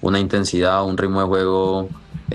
una intensidad, un ritmo de juego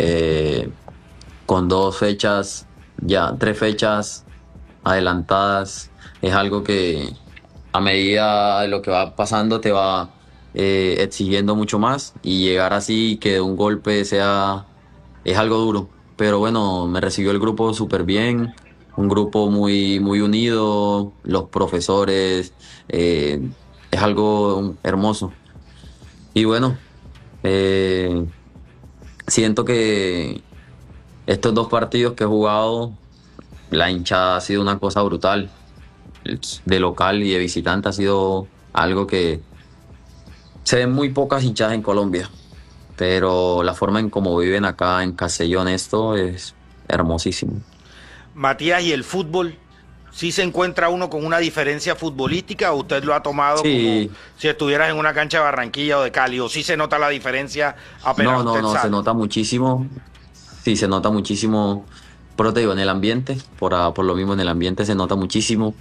con 2 fechas, ya 3 fechas adelantadas. Es algo que a medida de lo que va pasando te va exigiendo mucho más y llegar así y que de un golpe es algo duro. Pero bueno, me recibió el grupo súper bien, un grupo muy unido, los profesores, es algo hermoso. Y bueno, eh, siento que estos 2 partidos que he jugado, la hinchada ha sido una cosa brutal. De local y de visitante ha sido algo que se ven muy pocas hinchadas en Colombia, pero la forma en cómo viven acá en Castellón esto es hermosísimo. Matías, ¿y el fútbol? ¿Sí se encuentra uno con una diferencia futbolística o usted lo ha tomado como Sí, si estuvieras en una cancha de Barranquilla o de Cali? ¿O sí se nota la diferencia apenas no, no, usted no, se sale? nota muchísimo, sí, se nota muchísimo, pero te digo, en el ambiente, por lo mismo en el ambiente se nota muchísimo,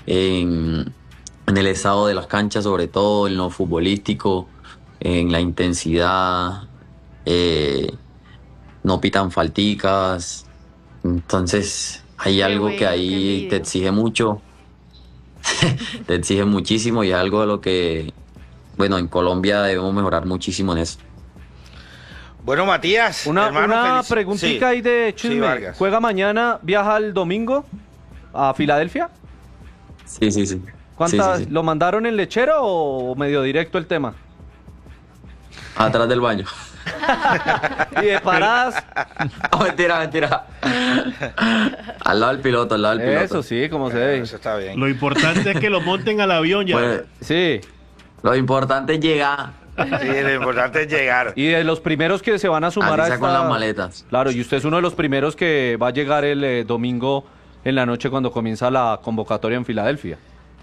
en el estado de las canchas, sobre todo en lo futbolístico, en la intensidad, eh, no pitan falticas, entonces hay Qué algo que bueno, qué ahí te envidia. exige mucho, te exige muchísimo y es algo de lo que, bueno, en Colombia debemos mejorar muchísimo en eso. Bueno, Matías, hermano, Una feliz. Sí, preguntita ahí de sí, chisme. Vargas. ¿Juega mañana, viaja el domingo a Filadelfia? Sí, sí, sí, sí, sí, ¿Cuántas, sí. lo mandaron en lechero o medio directo el tema? Atrás del baño. Y de paradas, Ah, mentira, mentira. Al lado del piloto, al lado del piloto. eso sí, como se debe. Eso está bien. Lo importante es que lo monten al avión ya. Pues, Sí, lo importante es llegar, Sí, lo importante es llegar. y de los primeros que se van a sumar así a sea con esta... las maletas. Claro, y usted es uno de los primeros que va a llegar el domingo en la noche cuando comienza la convocatoria en Filadelfia.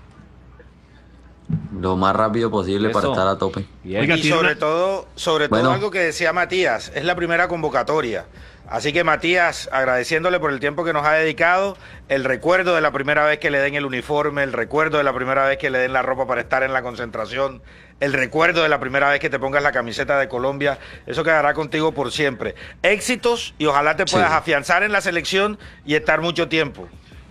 Lo más rápido posible para Eso. estar a tope. Bien. Oiga, Y tiene sobre una- todo, Bueno. algo que decía Matías, es la primera convocatoria. Así que Matías, agradeciéndole por el tiempo que nos ha dedicado, el recuerdo de la primera vez que le den el uniforme, el recuerdo de la primera vez que le den la ropa para estar en la concentración, el recuerdo de la primera vez que te pongas la camiseta de Colombia, eso quedará contigo por siempre. Éxitos y ojalá te puedas Sí. afianzar en la selección y estar mucho tiempo.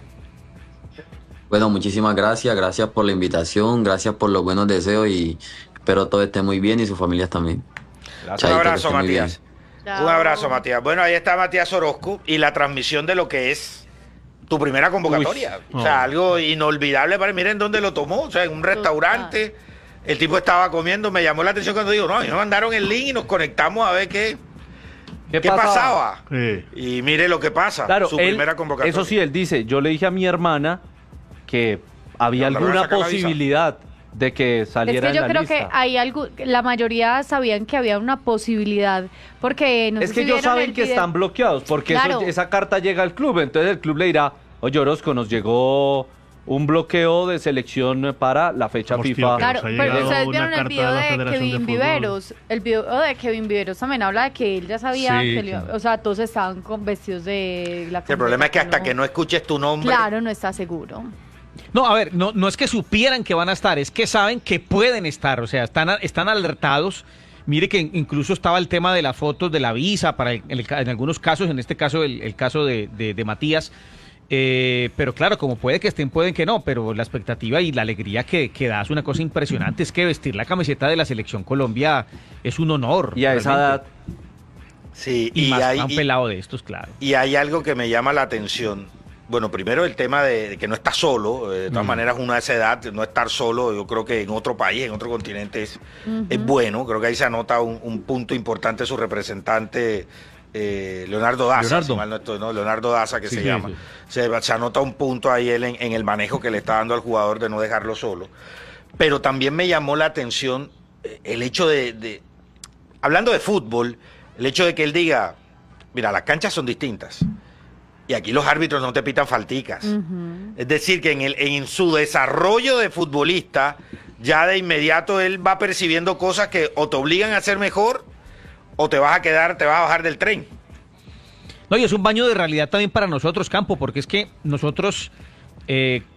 Bueno, muchísimas gracias, gracias por la invitación, gracias por los buenos deseos y espero todo esté muy bien y sus familias también. Gracias. Un Chaito, que abrazo, esté muy bien. Matías. Chao. Un abrazo, Matías. Bueno, ahí está Matías Orozco y la transmisión de lo que es tu primera convocatoria. Uy. O sea, algo inolvidable para miren dónde lo tomó, o sea, en un restaurante. El tipo estaba comiendo, me llamó la atención cuando digo, no, a mí me mandaron el link y nos conectamos a ver qué pasaba. Sí. Y mire lo que pasa, Claro, su él, primera convocatoria. eso sí, él dice, yo le dije a mi hermana que había No, la voy a alguna sacar la visa. posibilidad de que Es saliera que yo en la creo lista. que hay algo, la mayoría sabían que había una posibilidad, porque no Es sé que si ellos vieron saben el que video. están bloqueados, porque Claro. esa carta llega al club, entonces el club le dirá, oye Orozco, nos llegó un bloqueo de selección para la fecha Hostia, FIFA. pero Claro, nos ha pero llegado ustedes una vieron el carta video de la de Federación de Kevin Fútbol. Viveros. El video de Kevin Viveros también habla de que él ya sabía Sí, que le iba- sí. o sea, todos estaban con vestidos de la El problema es que hasta no- que no escuches tu nombre, Claro, no está seguro. No, a ver, no es que supieran que van a estar, es que saben que pueden estar, o sea, están alertados. Mire que incluso estaba el tema de las fotos de la visa, en algunos casos, en este caso el caso de Matías, pero claro, como puede que estén, pueden que no, pero la expectativa y la alegría que da es una cosa impresionante, es que vestir la camiseta de la Selección Colombia es un honor. Y a esa edad, realmente. sí, Y más hay, para un pelado de estos, claro. y hay algo que me llama la atención. Bueno, primero el tema de que no está solo. De todas maneras, uno a esa edad, no estar solo, yo creo que en otro país, en otro continente es bueno. Creo que ahí se anota un punto importante su representante, Leonardo Daza, Leonardo. si mal no estoy, ¿no? Leonardo Daza, que Sí, se sí, llama. sí. Se anota un punto ahí él en el manejo que le está dando al jugador de no dejarlo solo. Pero también me llamó la atención el hecho hablando de fútbol, el hecho de que él diga, mira, las canchas son distintas. Y aquí los árbitros no te pitan falticas. Es decir, que en su desarrollo de futbolista, ya de inmediato él va percibiendo cosas que o te obligan a ser mejor o te vas a bajar del tren. No, y es un baño de realidad también para nosotros, Campo, porque es que nosotros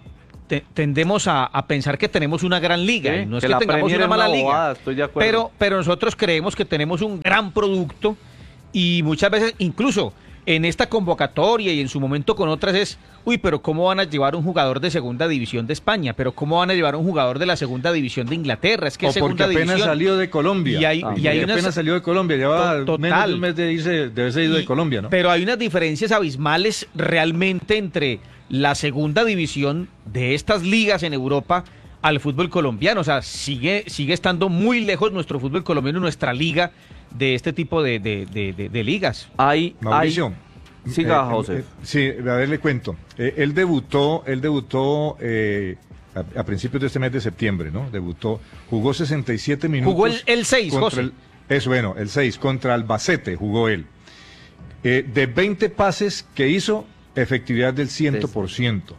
tendemos a pensar que tenemos una gran liga. Sí, Y no es que que la tengamos Premier una es mala una liga. bobada, estoy de acuerdo. Pero nosotros creemos que tenemos un gran producto y muchas veces, incluso en esta convocatoria y en su momento con otras es, pero ¿cómo van a llevar un jugador de segunda división de España? ¿Pero cómo van a llevar un jugador de la segunda división de Inglaterra? Es que es O porque segunda apenas división. salió de Colombia. Y hay Porque unas- apenas salió de Colombia, lleva Total. menos de un mes de haberse ido de Y- Colombia, ¿no? Pero hay unas diferencias abismales realmente entre la segunda división de estas ligas en Europa al fútbol colombiano. O sea, sigue estando muy lejos nuestro fútbol colombiano, nuestra liga, de este tipo de ligas. Mauricio. Siga, José. Sí, a ver, le cuento. Él debutó a principios de este mes de septiembre, ¿no? Jugó 67 minutos. Jugó el 6, contra José. el 6, contra Albacete jugó él. De 20 pases que hizo, efectividad del 100%.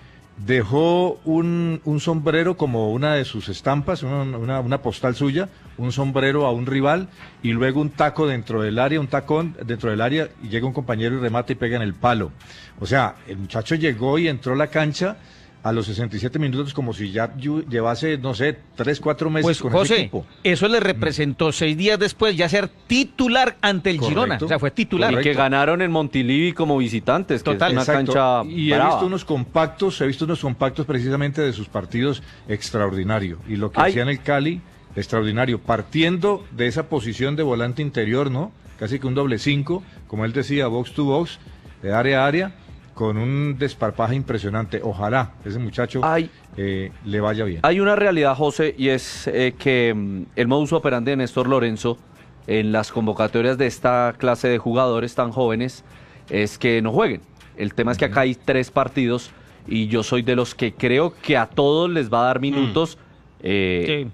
Dejó un sombrero como una de sus estampas, una postal suya, un sombrero a un rival y luego un taco dentro del área, un tacón dentro del área y llega un compañero y remata y pega en el palo. O sea, el muchacho llegó y entró a la cancha a los 67 minutos como si ya llevase, no sé, 3, 4 meses Pues con ese José, equipo. eso le representó 6 días después ya ser titular ante el Correcto. Girona. O sea, fue titular. Y que ganaron en Montilivi como visitantes, que Total. es una Exacto. cancha Y he brava. visto unos compactos precisamente de sus partidos extraordinario. Y lo que Ay. hacía en el Cali, extraordinario, partiendo de esa posición de volante interior, ¿no? Casi que un doble 5, como él decía, box to box, de área a área, con un desparpaje impresionante. Ojalá ese muchacho Ay. le vaya bien. Hay una realidad, José, y es que el modus operandi de Néstor Lorenzo en las convocatorias de esta clase de jugadores tan jóvenes es que no jueguen. El tema es que acá hay 3 partidos y yo soy de los que creo que a todos les va a dar minutos, Sí.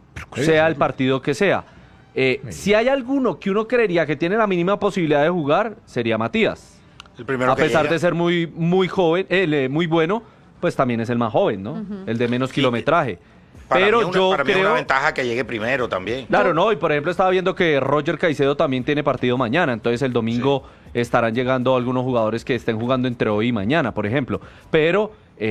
sea el partido que sea. Si hay alguno que uno creería que tiene la mínima posibilidad de jugar, sería Matías. El primero A que pesar llega. de ser muy joven, muy bueno, pues también es el más joven, ¿no? El de menos kilometraje. Pero para mí es creo... una ventaja que llegue primero también. Claro, no, y por ejemplo estaba viendo que Roger Caicedo también tiene partido mañana, entonces el domingo estarán llegando algunos jugadores que estén jugando entre hoy y mañana, por ejemplo. Pero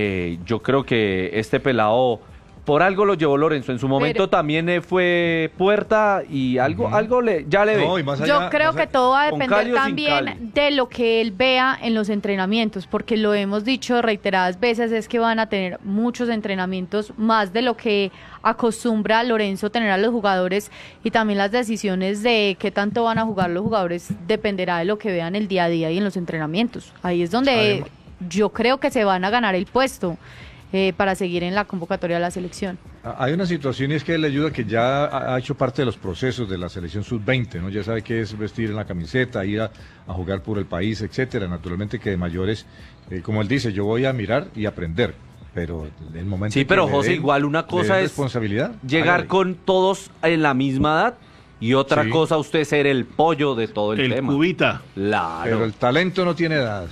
yo creo que este pelado, por algo lo llevó Lorenzo, en su momento Pero- también fue puerta y algo ya le ve. No, y más Yo allá- creo más que allá- todo va a con depender Cali o sin también Cali. de lo que él vea en los entrenamientos, porque lo hemos dicho reiteradas veces, es que van a tener muchos entrenamientos, más de lo que acostumbra Lorenzo tener a los jugadores, y también las decisiones de qué tanto van a jugar los jugadores dependerá de lo que vean el día a día y en los entrenamientos. Ahí es donde Además- yo creo que se van a ganar el puesto para seguir en la convocatoria de la selección. Hay una situación y es que él ayuda que ya ha hecho parte de los procesos de la selección sub-20, ¿no? Ya sabe qué es vestir en la camiseta, ir a jugar por el país, etcétera. Naturalmente que de mayores, como él dice, yo voy a mirar y aprender, pero el momento Sí, en que pero le José, den- igual una le cosa den es responsabilidad, llegar hágale. con todos en la misma edad y otra Sí. cosa usted ser el pollo de todo el El tema. cubita. Claro. Pero el talento no tiene edad.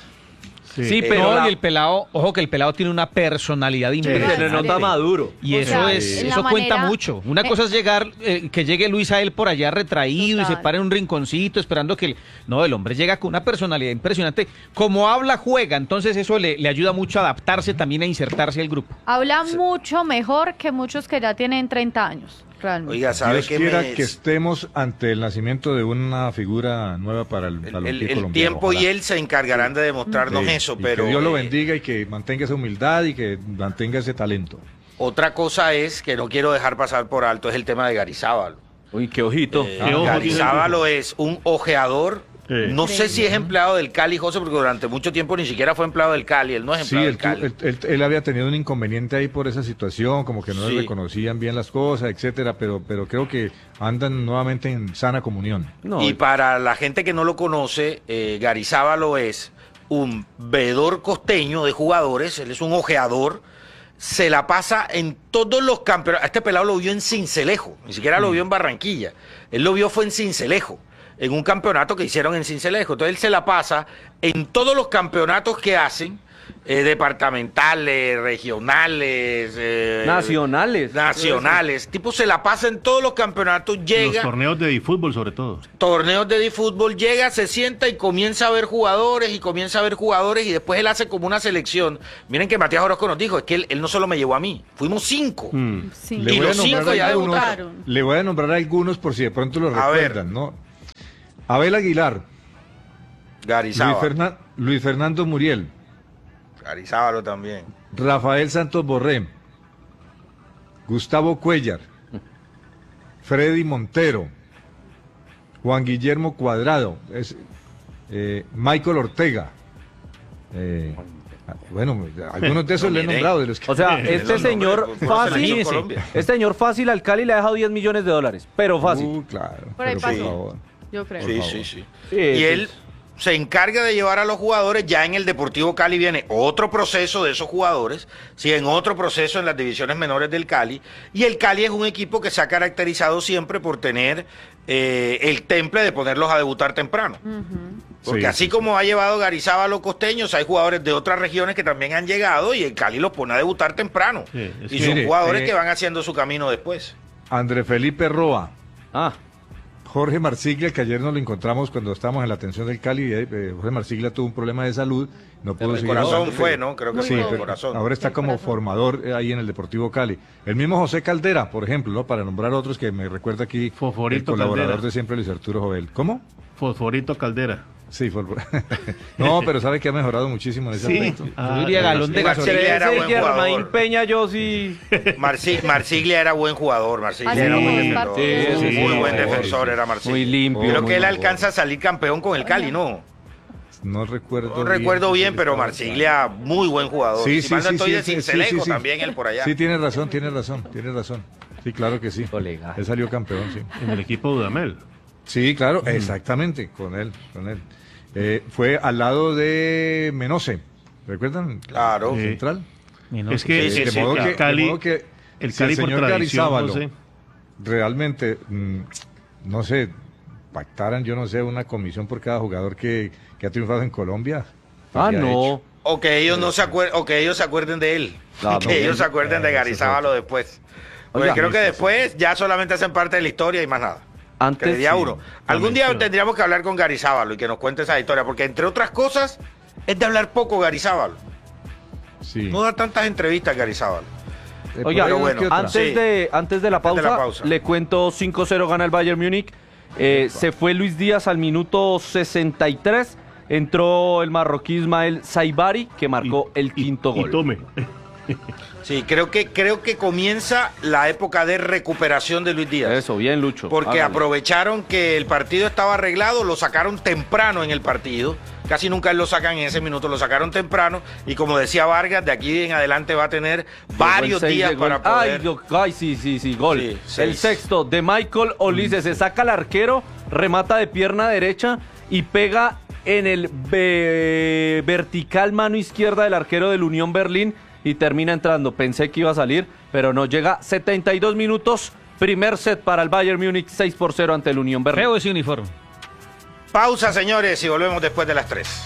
Sí, pero No, la- y el pelado, ojo que el pelado tiene una personalidad se impresionante. nota maduro. Y O eso sea, es, la eso cuenta manera- mucho. Una cosa es llegar, que llegue Luis a él por allá retraído y Total. se pare en un rinconcito esperando que... No, el hombre llega con una personalidad impresionante. Como habla, juega. Entonces eso le ayuda mucho a adaptarse también a insertarse al grupo. Habla mucho mejor que muchos que ya tienen 30 años, realmente. Oiga, ¿sabe Dios qué quiera me... que estemos ante el nacimiento de una figura nueva para el balompié el colombiano. tiempo Ojalá. y él se encargarán de demostrarnos Sí, eso, y pero que Dios lo eh, bendiga y que mantenga esa humildad y que mantenga ese talento. otra cosa es que no quiero dejar pasar por alto es el tema de Garizábal. Uy, qué ojito. Qué ojo Garizábalo es un ojeador. Sí. No sé si es empleado del Cali, José, porque durante mucho tiempo ni siquiera fue empleado del Cali. Él no es Sí, empleado del Cali. él había tenido un inconveniente ahí por esa situación, como que no Sí. le reconocían bien las cosas, etcétera, pero creo que andan nuevamente en sana comunión. No, Y para la gente que no lo conoce, Garizábalo es un veedor costeño de jugadores, él es un ojeador, se la pasa en todos los campeonatos. Este pelado lo vio en Sincelejo, ni siquiera lo vio en Barranquilla. Él lo vio fue en Sincelejo, en un campeonato que hicieron en Sincelejo. Entonces él se la pasa en todos los campeonatos que hacen, departamentales, regionales, nacionales. Tipo se la pasa en todos los campeonatos, Los llega, torneos de fútbol sobre todo. torneos de fútbol, llega, se sienta y comienza a ver jugadores y después él hace como una selección. Miren que Matías Orozco nos dijo, es que él no solo me llevó a mí, fuimos 5. Sí. Y los 5 ya debutaron. Le voy a nombrar algunos por si de pronto lo A ver. recuerdan, ¿no? Abel Aguilar, Garizábalo. Luis Fernando Muriel, Garizábalo también. Rafael Santos Borré, Gustavo Cuellar, Freddy Montero, Juan Guillermo Cuadrado, Michael Ortega. Bueno, algunos de esos le he nombrado. De los que... O sea, Los este nombres, señor por una selección fácil, Colombia. este señor fácil al Cali le ha dejado $10 millones, pero fácil. Claro. Por ahí Pero por pasó. favor. Yo creo. Sí. Sí, Y él se encarga de llevar a los jugadores. Ya en el Deportivo Cali viene otro proceso de esos jugadores, siguen otro proceso en las divisiones menores del Cali, y el Cali es un equipo que se ha caracterizado siempre por tener el temple de ponerlos a debutar temprano. Porque Sí, así sí, como ha llevado Garizábalo Costeños, hay jugadores de otras regiones que también han llegado y el Cali los pone a debutar temprano. Sí, es Y que- son mire, jugadores que van haciendo su camino después. André Felipe Roa, Ah, Jorge Marsiglia, que ayer nos lo encontramos cuando estábamos en la atención del Cali. Jorge Marsiglia tuvo un problema de salud, no pudo El seguir corazón jugando, fue, pero- ¿no? Creo que Muy fue Sí, el pero corazón. ahora está El como corazón. formador ahí en el Deportivo Cali. El mismo José Caldera, por ejemplo, ¿no? Para nombrar otros que me recuerda aquí, Fosforito el colaborador Caldera. de siempre, Luis Arturo Jovel. ¿Cómo? Fosforito Caldera. Sí, no, pero sabe que ha mejorado muchísimo en ese Sí. aspecto. Yo diría galón de Marsiglia gasolina. era buen Germain jugador. Peña, yo sí. Marsiglia era buen jugador, Marsiglia Así era buen es, defensor. partido. Sí, Muy sí, buen sí, defensor era Marsiglia. Muy limpio. Creo muy que él buen alcanza a salir campeón con el Cali, ¿no? No recuerdo No recuerdo bien, pero estaba- Marsiglia, muy buen jugador. Sí, si sí, mal no sí, estoy sí, de sí, Cincelejo, sí, sí. también él por allá. Sí, tiene razón. Sí, claro que sí. Colega. Él salió campeón, sí. En el equipo de Dudamel. Sí, claro, exactamente, con él. Fue al lado de Menose, ¿recuerdan? Claro. Sí. Central. Es que, Sí, sí, de sí, modo claro. que, Cali- de modo que el si Cali el por señor tradición, Garizábalo José. realmente, no sé, pactaran, yo no sé, una comisión por cada jugador que ha triunfado en Colombia. Ah, estaría no. hecho. O que ellos no se acuerden, o que ellos se acuerden de él. Claro, que ellos se acuerden de eso es Garizábalo después. Porque Oiga, creo que sí, sí, después ya solamente hacen parte de la historia y más nada. Antes, Que día sí. uno. Algún día mención. tendríamos que hablar con Garizábalo y que nos cuente esa historia, porque entre otras cosas es de hablar poco Garizábalo. Sí. No da tantas entrevistas Garizábalo. Por Oiga, ahí pero una bueno, que otra. Antes, Sí. antes de la pausa, le cuento 5-0 gana el Bayern Múnich. Se fue Luis Díaz al minuto 63. Entró el marroquí Ismael Saibari, que marcó el quinto Y gol. tome. Sí, creo que comienza la época de recuperación de Luis Díaz. Eso, bien, Lucho. Porque Hágale. aprovecharon que el partido estaba arreglado, lo sacaron temprano en el partido. Casi nunca lo sacan en ese minuto, lo sacaron temprano. Y como decía Vargas, de aquí en adelante va a tener varios Llegó el 6 días de gol. para poder. Ay, sí, gol. Sí, el 6. sexto de Michael Olise. Se saca al arquero, remata de pierna derecha y pega en el vertical mano izquierda del arquero del Unión Berlín y termina entrando. Pensé que iba a salir, pero no. Llega 72 minutos. Primer set para el Bayern Múnich, 6-0 ante el Unión Berlín. Feo ese uniforme. Pausa, señores, y volvemos después de las 3.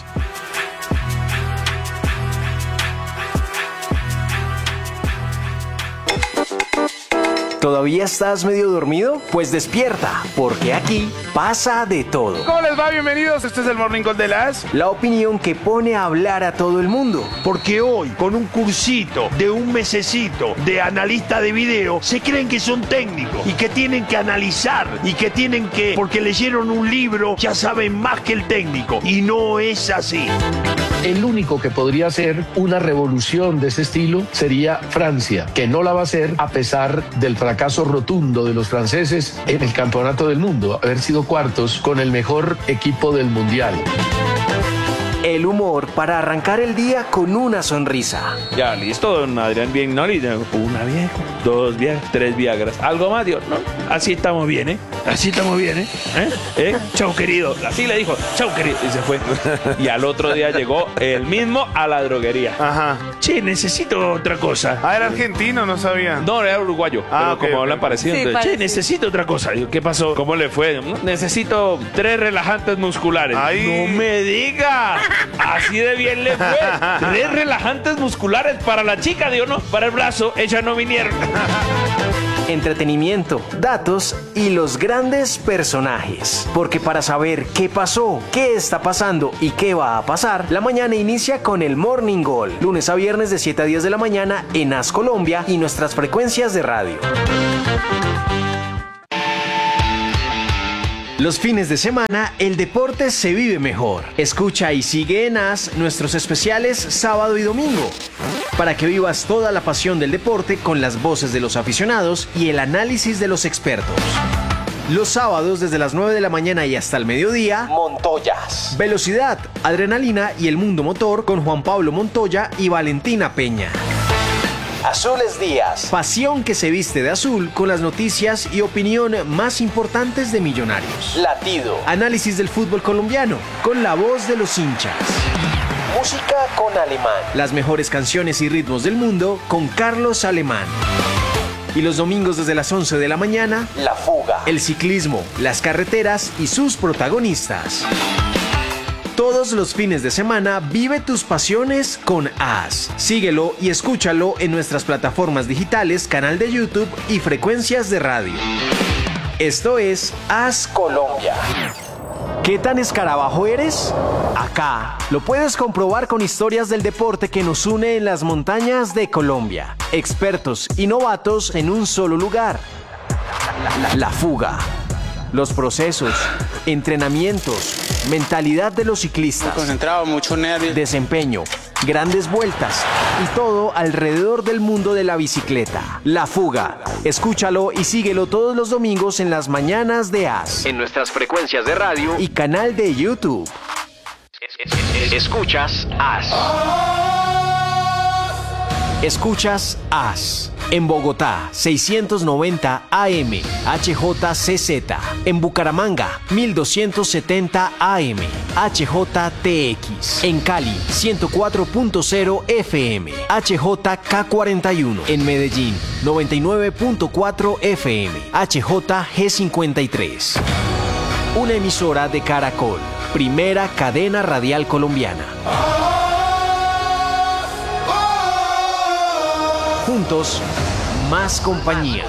¿Todavía estás medio dormido? Pues despierta, porque aquí pasa de todo. ¿Cómo les va? Bienvenidos, este es el Morning Call de las... La opinión que pone a hablar a todo el mundo. Porque hoy, con un cursito de un mesecito de analista de video, se creen que son técnicos y que tienen que analizar y que tienen que, porque leyeron un libro, ya saben más que el técnico. Y no es así. El único que podría hacer una revolución de ese estilo sería Francia, que no la va a hacer a pesar del fracaso rotundo de los franceses en el Campeonato del Mundo, haber sido cuartos con el mejor equipo del Mundial. El humor para arrancar el día con una sonrisa. Ya, listo, don Adrián Vignoli. Una vieja, 2 viajes, 3 viagras. ¿Algo más, Dios? No, así estamos bien, ¿eh? Así estamos bien, ¿eh? Chau, querido. Así le dijo, chau, querido. Y se fue. Y al otro día llegó él mismo a la droguería. Ajá. Che, necesito otra cosa. Ah, era argentino, no sabía. No, era uruguayo. Ah, pero ok, como ok. hablan parecido. Sí, entonces, Che, necesito otra cosa. Digo, ¿qué pasó? ¿Cómo le fue? Necesito 3 relajantes musculares. Ay. No me diga. Así de bien le fue. 3 relajantes musculares para la chica, digo, no, para el brazo, ellas no vinieron. Entretenimiento, datos y los grandes personajes. Porque para saber qué pasó, qué está pasando y qué va a pasar, la mañana inicia con el Morning Goal. Lunes a viernes de 7 a 10 de la mañana en AS Colombia y nuestras frecuencias de radio. Los fines de semana, el deporte se vive mejor. Escucha y sigue en AS nuestros especiales sábado y domingo, para que vivas toda la pasión del deporte con las voces de los aficionados y el análisis de los expertos. Los sábados desde las 9 de la mañana y hasta el mediodía, Montoyas. Velocidad, adrenalina y el mundo motor con Juan Pablo Montoya y Valentina Peña. Azules Días. Pasión que se viste de azul con las noticias y opinión más importantes de Millonarios. Latido. Análisis del fútbol colombiano con la voz de los hinchas. Música con Alemán. Las mejores canciones y ritmos del mundo con Carlos Alemán. Y los domingos desde las 11 de la mañana, La Fuga. El ciclismo, las carreteras y sus protagonistas. Todos los fines de semana vive tus pasiones con AS. Síguelo y escúchalo en nuestras plataformas digitales, canal de YouTube y frecuencias de radio. Esto es AS Colombia. ¿Qué tan escarabajo eres? Acá lo puedes comprobar con historias del deporte que nos une en las montañas de Colombia. Expertos y novatos en un solo lugar. La Fuga. Los procesos, entrenamientos, mentalidad de los ciclistas, concentrado, mucho nervio, desempeño, grandes vueltas y todo alrededor del mundo de la bicicleta. La Fuga. Escúchalo y síguelo todos los domingos en las mañanas de AS, en nuestras frecuencias de radio y canal de YouTube. Escuchas AS. Escuchas AS. En Bogotá, 690 AM, HJCZ. En Bucaramanga, 1270 AM, HJTX. En Cali, 104.0 FM, HJK41. En Medellín, 99.4 FM, HJG53. Una emisora de Caracol, primera cadena radial colombiana. Juntos, más compañía.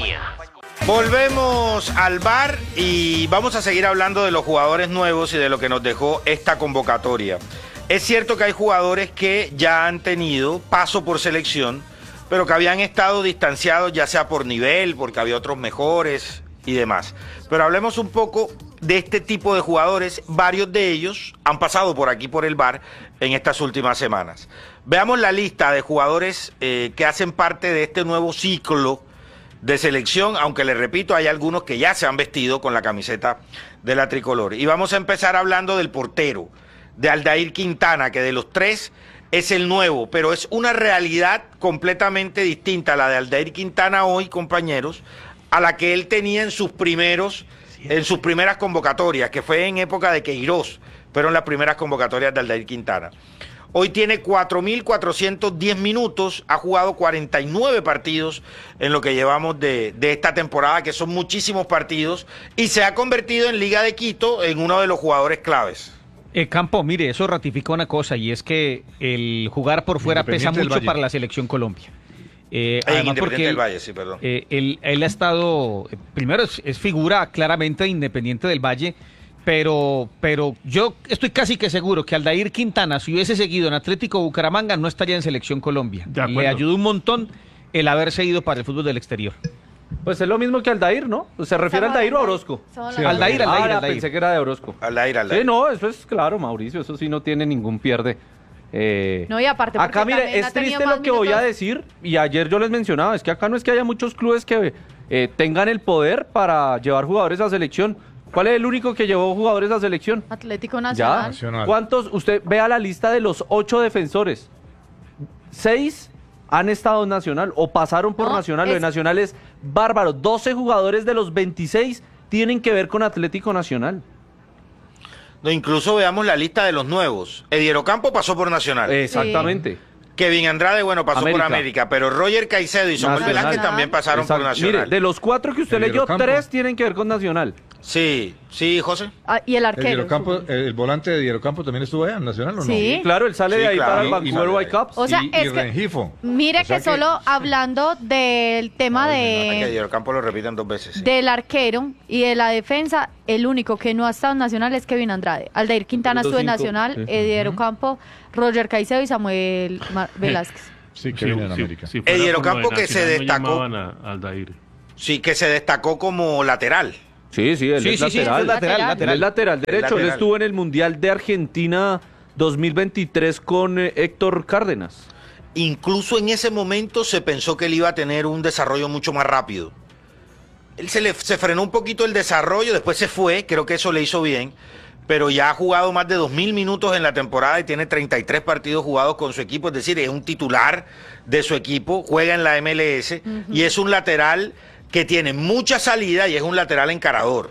Volvemos al bar y vamos a seguir hablando de los jugadores nuevos y de lo que nos dejó esta convocatoria. Es cierto que hay jugadores que ya han tenido paso por selección, pero que habían estado distanciados ya sea por nivel, porque había otros mejores y demás. Pero hablemos un poco de este tipo de jugadores. Varios de ellos han pasado por aquí por el bar en estas últimas semanas. Veamos la lista de jugadores que hacen parte de este nuevo ciclo de selección, aunque les repito, hay algunos que ya se han vestido con la camiseta de la tricolor. Y vamos a empezar hablando del portero, de Aldair Quintana, que de los tres es el nuevo, pero es una realidad completamente distinta la de Aldair Quintana hoy, compañeros, a la que él tenía en sus primeras convocatorias, que fue en época de Queiroz, fueron las primeras convocatorias de Aldair Quintana. Hoy tiene 4.410 minutos, ha jugado 49 partidos en lo que llevamos de esta temporada, que son muchísimos partidos, y se ha convertido en Liga de Quito en uno de los jugadores claves. Campo, mire, eso ratifica una cosa, y es que el jugar por fuera pesa mucho para la Selección Colombia. Además porque del Valle, sí, perdón. Él ha estado, primero es figura claramente Independiente del Valle, pero yo estoy casi que seguro que Aldair Quintana, si hubiese seguido en Atlético Bucaramanga, no estaría en Selección Colombia. Le ayudó un montón el haberse ido para el fútbol del exterior. Pues es lo mismo que Aldair, ¿no? ¿Se refiere a Aldair o a Orozco? Sí, Aldair. Pensé que era de Orozco. Aldair. Sí, no, eso es claro, Mauricio, eso sí no tiene ningún pierde. No, y aparte acá, mire, es triste lo que voy a decir, y ayer yo les mencionaba, es que acá no es que haya muchos clubes que tengan el poder para llevar jugadores a selección. ¿Cuál es el único que llevó jugadores a selección? Atlético Nacional. Ya. ¿Cuántos? Usted vea la lista de los 8 defensores. 6 han estado en Nacional o pasaron por Nacional. Lo de Nacional es bárbaro. 12 jugadores de los 26 tienen que ver con Atlético Nacional. No, incluso veamos la lista de los nuevos. Edier Ocampo pasó por Nacional. Exactamente. Sí. Kevin Andrade, pasó por América, pero Roger Caicedo y Samuel Velázquez también pasaron por Nacional. Mire, de los 4 que usted leyó, 3 tienen que ver con Nacional. Sí, José. Y el arquero. El volante de Diego Campo también estuvo allá en Nacional, ¿o no? Sí. Claro, él sale de ahí para el Vancouver Whitecaps. O sea, y es que, Rengifo. mire O sea que solo hablando del tema Que Diego Campo lo repiten 2 veces. Sí. del arquero y de la defensa, el único que no ha estado en Nacional es Kevin Andrade. Aldair Quintana estuvo en Nacional, Diego Campo, Roger Caicedo y Samuel Velázquez. Sí, Kevin en América. Si fuera Diego por lo Campo de que se Nacional, destacó. no llamaban a Aldair. Sí, que se destacó como lateral. Sí, él es lateral. es lateral. Él es lateral derecho. Él estuvo en el Mundial de Argentina 2023 con Héctor Cárdenas. Incluso en ese momento se pensó que él iba a tener un desarrollo mucho más rápido. Él se frenó un poquito el desarrollo, después se fue, creo que eso le hizo bien, pero ya ha jugado más de 2.000 minutos en la temporada y tiene 33 partidos jugados con su equipo, es decir, es un titular de su equipo, juega en la MLS y es un lateral que tiene mucha salida y es un lateral encarador.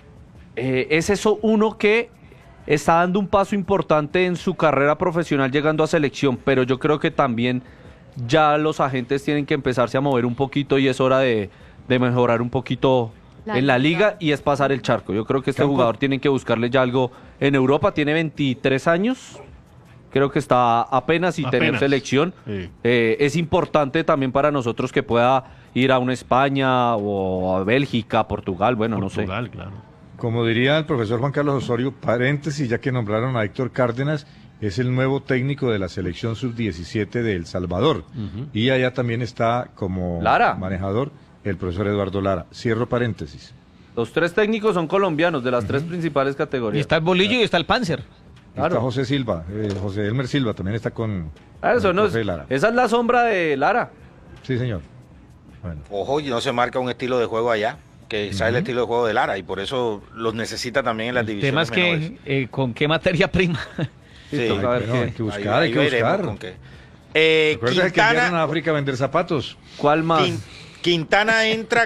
Es eso uno que está dando un paso importante en su carrera profesional llegando a selección, pero yo creo que también ya los agentes tienen que empezarse a mover un poquito y es hora de mejorar un poquito en la liga y es pasar el charco. Yo creo que este jugador tienen que buscarle ya algo en Europa, tiene 23 años, creo que está apenas sin tener selección. Sí. Es importante también para nosotros que pueda ir a una España o a Bélgica, Portugal, bueno, no sé. Portugal, claro. Como diría el profesor Juan Carlos Osorio, paréntesis, ya que nombraron a Héctor Cárdenas, es el nuevo técnico de la selección sub-17 de El Salvador. Y allá también está como manejador el profesor Eduardo Lara. Cierro paréntesis. Los 3 técnicos son colombianos de las 3 principales categorías. Y está el Bolillo y está el Panzer. Está José Silva, José Elmer Silva también está con Eso no es, Lara. esa es la sombra de Lara. Sí, señor. Bueno. Ojo, y no se marca un estilo de juego allá, que sabe el estilo de juego de Lara, y por eso los necesita también en las divisiones temas menores. que, ¿con qué materia prima? Sí, Hay que buscar, hay que buscar. Recuerda que enviaron a África a vender zapatos. ¿Cuál más? Quintana entra,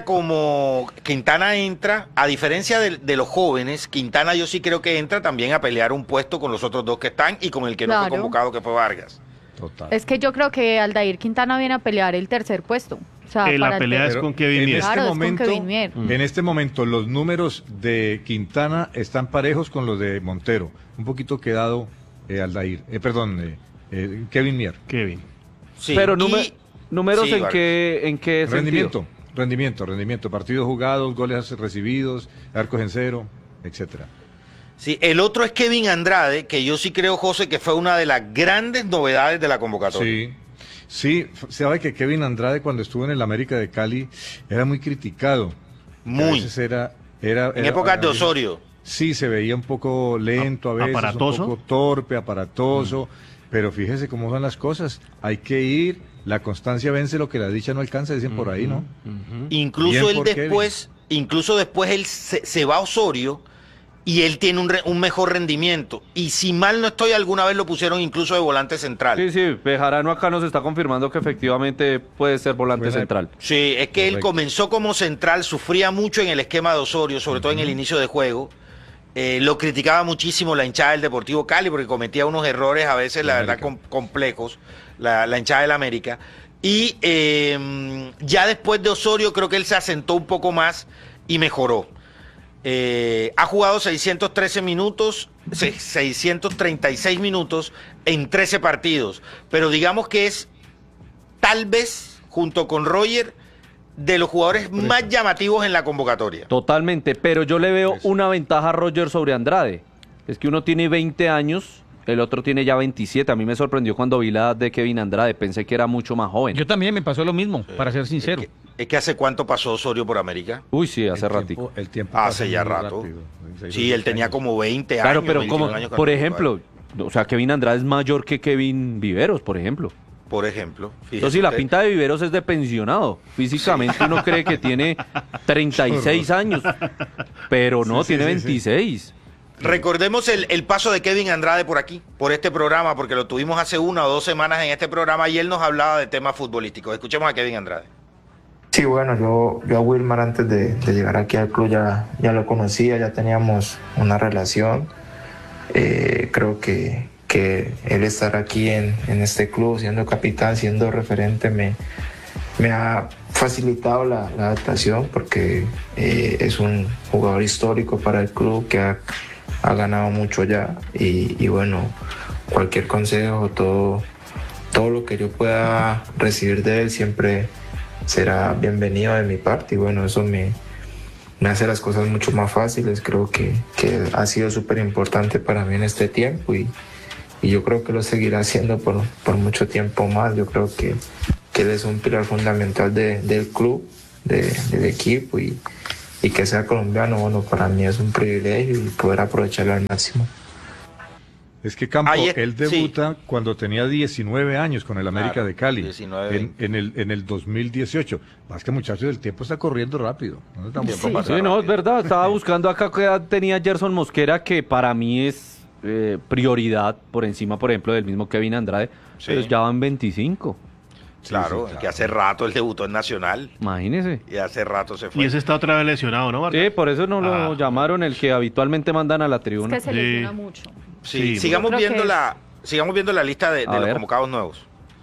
a diferencia de los jóvenes, Quintana yo sí creo que entra también a pelear un puesto con los otros 2 que están y con el que no fue convocado, que fue Vargas. Total. Es que yo creo que Aldair Quintana viene a pelear el tercer puesto. O sea, La pelea es con Kevin Mier. En este momento los números de Quintana están parejos con los de Montero. Un poquito quedado Kevin Mier. Kevin. Sí, pero números sí, en qué sentido? Rendimiento, partidos jugados, goles recibidos, arcos en cero, etcétera. Sí, el otro es Kevin Andrade, que yo sí creo, José, que fue una de las grandes novedades de la convocatoria. Sí, sabe que Kevin Andrade cuando estuvo en el América de Cali era muy criticado. Muy. A veces era en épocas de Osorio. Sí, se veía un poco lento a veces, aparatoso. un poco torpe, aparatoso, pero fíjese cómo son las cosas. Hay que ir, la constancia vence lo que la dicha no alcanza, dicen por ahí, ¿no? Incluso después él se va a Osorio y él tiene un mejor rendimiento. Y si mal no estoy, alguna vez lo pusieron incluso de volante central. Sí, Bejarano acá nos está confirmando que efectivamente puede ser volante central. Sí, es que él comenzó como central, sufría mucho en el esquema de Osorio, sobre todo en el inicio de juego. Lo criticaba muchísimo la hinchada del Deportivo Cali porque cometía unos errores a veces, la verdad, complejos, la hinchada del América. Y ya después de Osorio creo que él se asentó un poco más y mejoró. Ha jugado 636 minutos en 13 partidos, pero digamos que es tal vez, junto con Roger, de los jugadores más llamativos en la convocatoria. Totalmente, pero yo le veo una ventaja a Roger sobre Andrade. Es que uno tiene 20 años, el otro tiene ya 27. A mí me sorprendió cuando vi la edad de Kevin Andrade, pensé que era mucho más joven. Yo también me pasó lo mismo, para ser sincero. Es que ¿hace cuánto pasó Osorio por América? Uy, sí, hace ratico. El tiempo hace ya rato. Sí, él tenía como 20 años. Claro, pero 21 como, años por ejemplo, o sea, Kevin Andrade es mayor que Kevin Viveros, por ejemplo. Por ejemplo. Entonces, si la pinta de Viveros es de pensionado, físicamente uno cree que tiene 36 años, pero no, tiene 26. Recordemos el paso de Kevin Andrade por aquí, por este programa, porque lo tuvimos hace 1 o 2 semanas en este programa y él nos hablaba de temas futbolísticos. Escuchemos a Kevin Andrade. Sí, bueno, yo a Wilmar antes de llegar aquí al club ya lo conocía, ya teníamos una relación. Creo que él estar aquí en este club, siendo capitán, siendo referente, me ha facilitado la adaptación porque es un jugador histórico para el club que ha ganado mucho ya y bueno, cualquier consejo, todo lo que yo pueda recibir de él siempre será bienvenido de mi parte y bueno, eso me hace las cosas mucho más fáciles. Creo que ha sido súper importante para mí en este tiempo y yo creo que lo seguirá haciendo por mucho tiempo más. Yo creo que él es un pilar fundamental del club, del equipo y que sea colombiano, bueno, para mí es un privilegio y poder aprovecharlo al máximo. Es que Campo, él debuta cuando tenía 19 años con el América de Cali, en el 2018. Más que muchachos, el tiempo está corriendo rápido. No, es verdad, estaba buscando acá qué edad tenía Gerson Mosquera, que para mí es prioridad por encima, por ejemplo, del mismo Kevin Andrade, pero ya van 25. Claro, que hace rato él debutó en Nacional. Imagínese. Y hace rato se fue. Y ese está otra vez lesionado, ¿no, Vargas? Sí, por eso no lo llamaron, el que habitualmente mandan a la tribuna. Es que se lesiona mucho. Sí, sigamos viendo la lista de los convocados nuevos.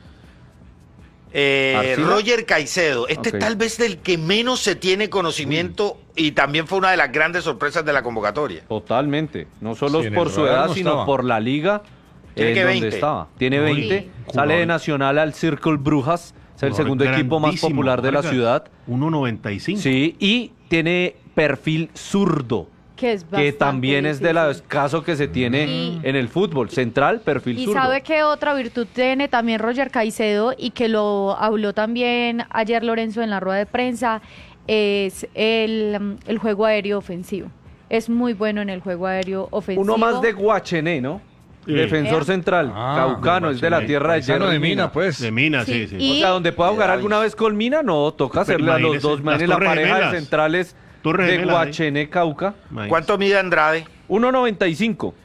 Roger Caicedo, es tal vez del que menos se tiene conocimiento y también fue una de las grandes sorpresas de la convocatoria. Totalmente, no solo por su edad, sino por la liga. Tiene 20. Estaba. Tiene 20, sale de Nacional al Circle Brujas, es el segundo equipo más popular de la ciudad. 1.95. Sí, y tiene perfil zurdo, que también es de lo escaso que se tiene en el fútbol. Central, perfil zurdo. ¿Y sabe qué otra virtud tiene también Roger Caicedo y que lo habló también ayer Lorenzo en la rueda de prensa? Es el juego aéreo ofensivo. Es muy bueno en el juego aéreo ofensivo. Uno más de Guachené, ¿no? Defensor central, caucano, es de la tierra de Hierro de Mina, pues. De Mina, sí. O sea, donde pueda jugar alguna vez con Mina, no, toca hacerle a los dos, la pareja de centrales de Guachené, Cauca. ¿Cuánto mide Andrade? 1.95.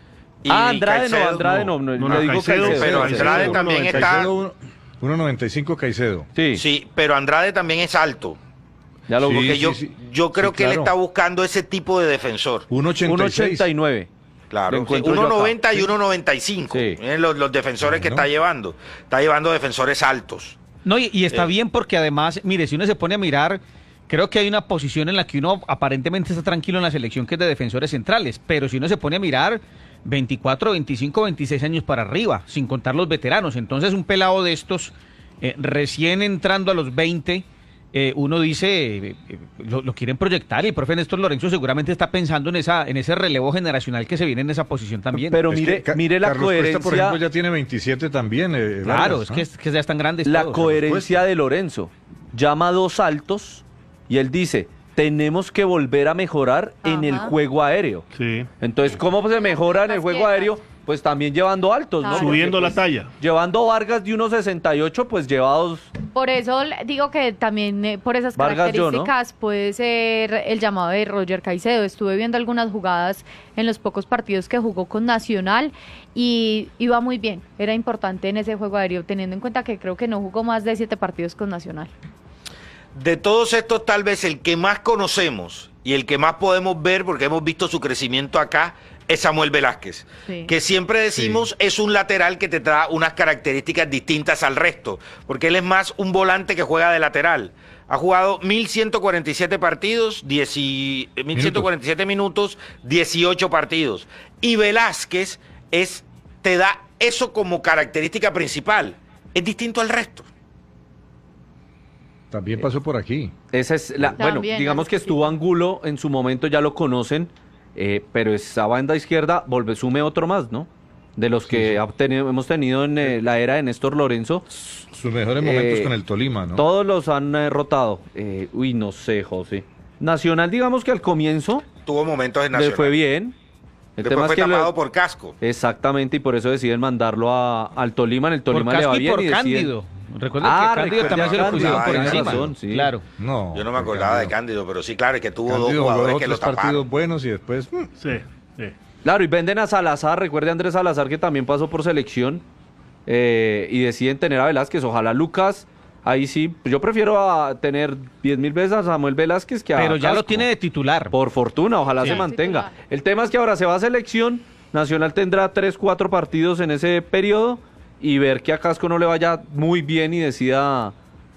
Andrade no, le digo Caicedo. Pero Andrade también está... 1.95 Caicedo. Sí, pero Andrade también es alto. Ya lo porque yo creo que él está buscando ese tipo de defensor. 1.89. Claro, 1.90 y 1.95. Los defensores que está llevando. Está llevando defensores altos. No, y está bien porque además, mire, si uno se pone a mirar, creo que hay una posición en la que uno aparentemente está tranquilo en la selección, que es de defensores centrales. Pero si uno se pone a mirar, 24, 25, 26 años para arriba, sin contar los veteranos. Entonces, un pelado de estos, recién entrando a los 20... uno dice, lo quieren proyectar y el profe Néstor Lorenzo seguramente está pensando en ese relevo generacional que se viene en esa posición también. Pero mire la Carlos coherencia. Cuesta, por ejemplo, ya tiene 27 también. Claro, Vargas, es que ya están grandes. La todos, coherencia de Lorenzo. Llama a dos altos y él dice, tenemos que volver a mejorar en el juego aéreo. Sí. Entonces, ¿cómo se mejora en el juego aéreo? Pues también llevando altos, ¿no? Subiendo la talla. Llevando Vargas de 1.68, pues llevados... Por eso digo que también por esas Vargas características puede ser el llamado de Roger Caicedo. Estuve viendo algunas jugadas en los pocos partidos que jugó con Nacional y iba muy bien. Era importante en ese juego aéreo, teniendo en cuenta que creo que no jugó más de 7 partidos con Nacional. De todos estos, tal vez el que más conocemos y el que más podemos ver, porque hemos visto su crecimiento acá, es Samuel Velázquez, que siempre decimos es un lateral que te da unas características distintas al resto, porque él es más un volante que juega de lateral. Ha jugado 1.147 partidos, 1.147 minutos, 18 partidos. Y Velázquez te da eso como característica principal. Es distinto al resto. También pasó por aquí. Esa es bueno, digamos que estuvo Angulo, en su momento ya lo conocen, pero esa banda izquierda sume otro más, ¿no? De los que hemos tenido en la era de Néstor Lorenzo. Sus mejores momentos con el Tolima, ¿no? Todos los han rotado. No sé, José. Nacional, digamos que al comienzo... Tuvo momentos en Nacional. Le fue bien. Después fue tapado por Casco. Exactamente, y por eso deciden mandarlo al Tolima. En el Tolima le va bien. Por Cándido. Recuerda que Cándido también se lo pusieron por encima. Claro. No, yo no me acordaba de Cándido, pero sí, claro, es que tuvo Cándido, dos jugadores que lo taparon. partidos buenos y después... Sí. Claro, y venden a Salazar, recuerde Andrés Salazar que también pasó por selección, y deciden tener a Velázquez. Ojalá Lucas, ahí sí, yo prefiero tener 10.000 veces a Samuel Velázquez que a Pero ya Casco. lo tiene de titular. Por fortuna, ojalá se mantenga. Titular. El tema es que ahora se va a selección, Nacional tendrá 3-4 partidos en ese periodo, y ver que a Casco no le vaya muy bien y decida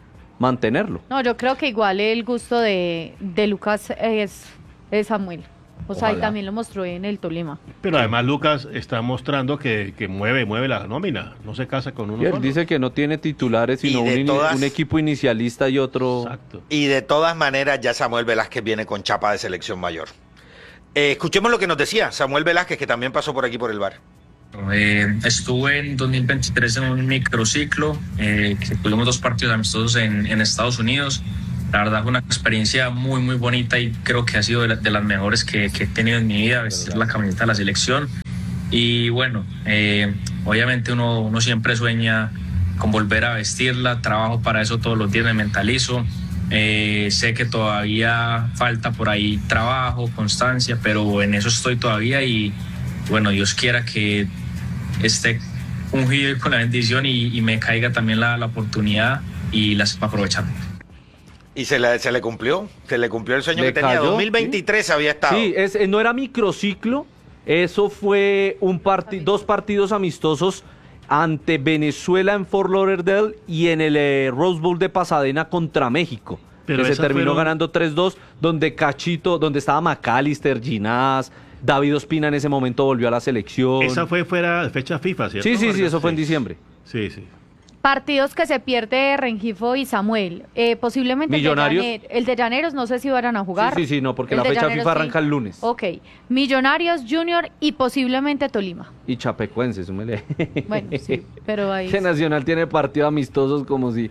mantenerlo. No, yo creo que igual el gusto de Lucas es Samuel. O sea, y también lo mostró en el Tolima. Pero además Lucas está mostrando que mueve la nómina, no se casa con uno Y él solo. dice que no tiene titulares, sino un equipo inicialista y otro... Exacto. Y de todas maneras ya Samuel Velázquez viene con chapa de selección mayor. Escuchemos lo que nos decía Samuel Velázquez, que también pasó por aquí por el bar. Estuve en 2023 en un microciclo, que tuvimos 2 partidos amistosos en Estados Unidos. La verdad fue una experiencia muy, muy bonita y creo que ha sido de las mejores que he tenido en mi vida, vestir la camiseta de la selección. Y bueno, obviamente uno siempre sueña con volver a vestirla, trabajo para eso todos los días, me mentalizo. Sé que todavía falta por ahí trabajo, constancia, pero en eso estoy todavía y bueno, Dios quiera que esté ungido y con la bendición y me caiga también la oportunidad y la sepa aprovechar. Y se le cumplió el sueño que tenía. cayó, 2023 había estado. Sí, no era microciclo, eso fue 2 partidos amistosos ante Venezuela en Fort Lauderdale y en el Rose Bowl de Pasadena contra México, Pero que se terminó fueron... ganando 3-2, donde estaba McAllister, Ginás, David Ospina en ese momento volvió a la selección. Esa fue fuera de fecha FIFA, ¿cierto? Sí, eso fue en diciembre. Sí. Partidos que se pierde Rengifo y Samuel. Posiblemente Millonarios. el de Llaneros, no sé si van a jugar. Sí, no, porque El la de fecha Llaneros, FIFA sí. arranca el lunes. Ok. Millonarios, Junior y posiblemente Tolima. Y Chapecuense, súmele. Bueno, sí, pero ahí... Que Nacional tiene partidos amistosos como si...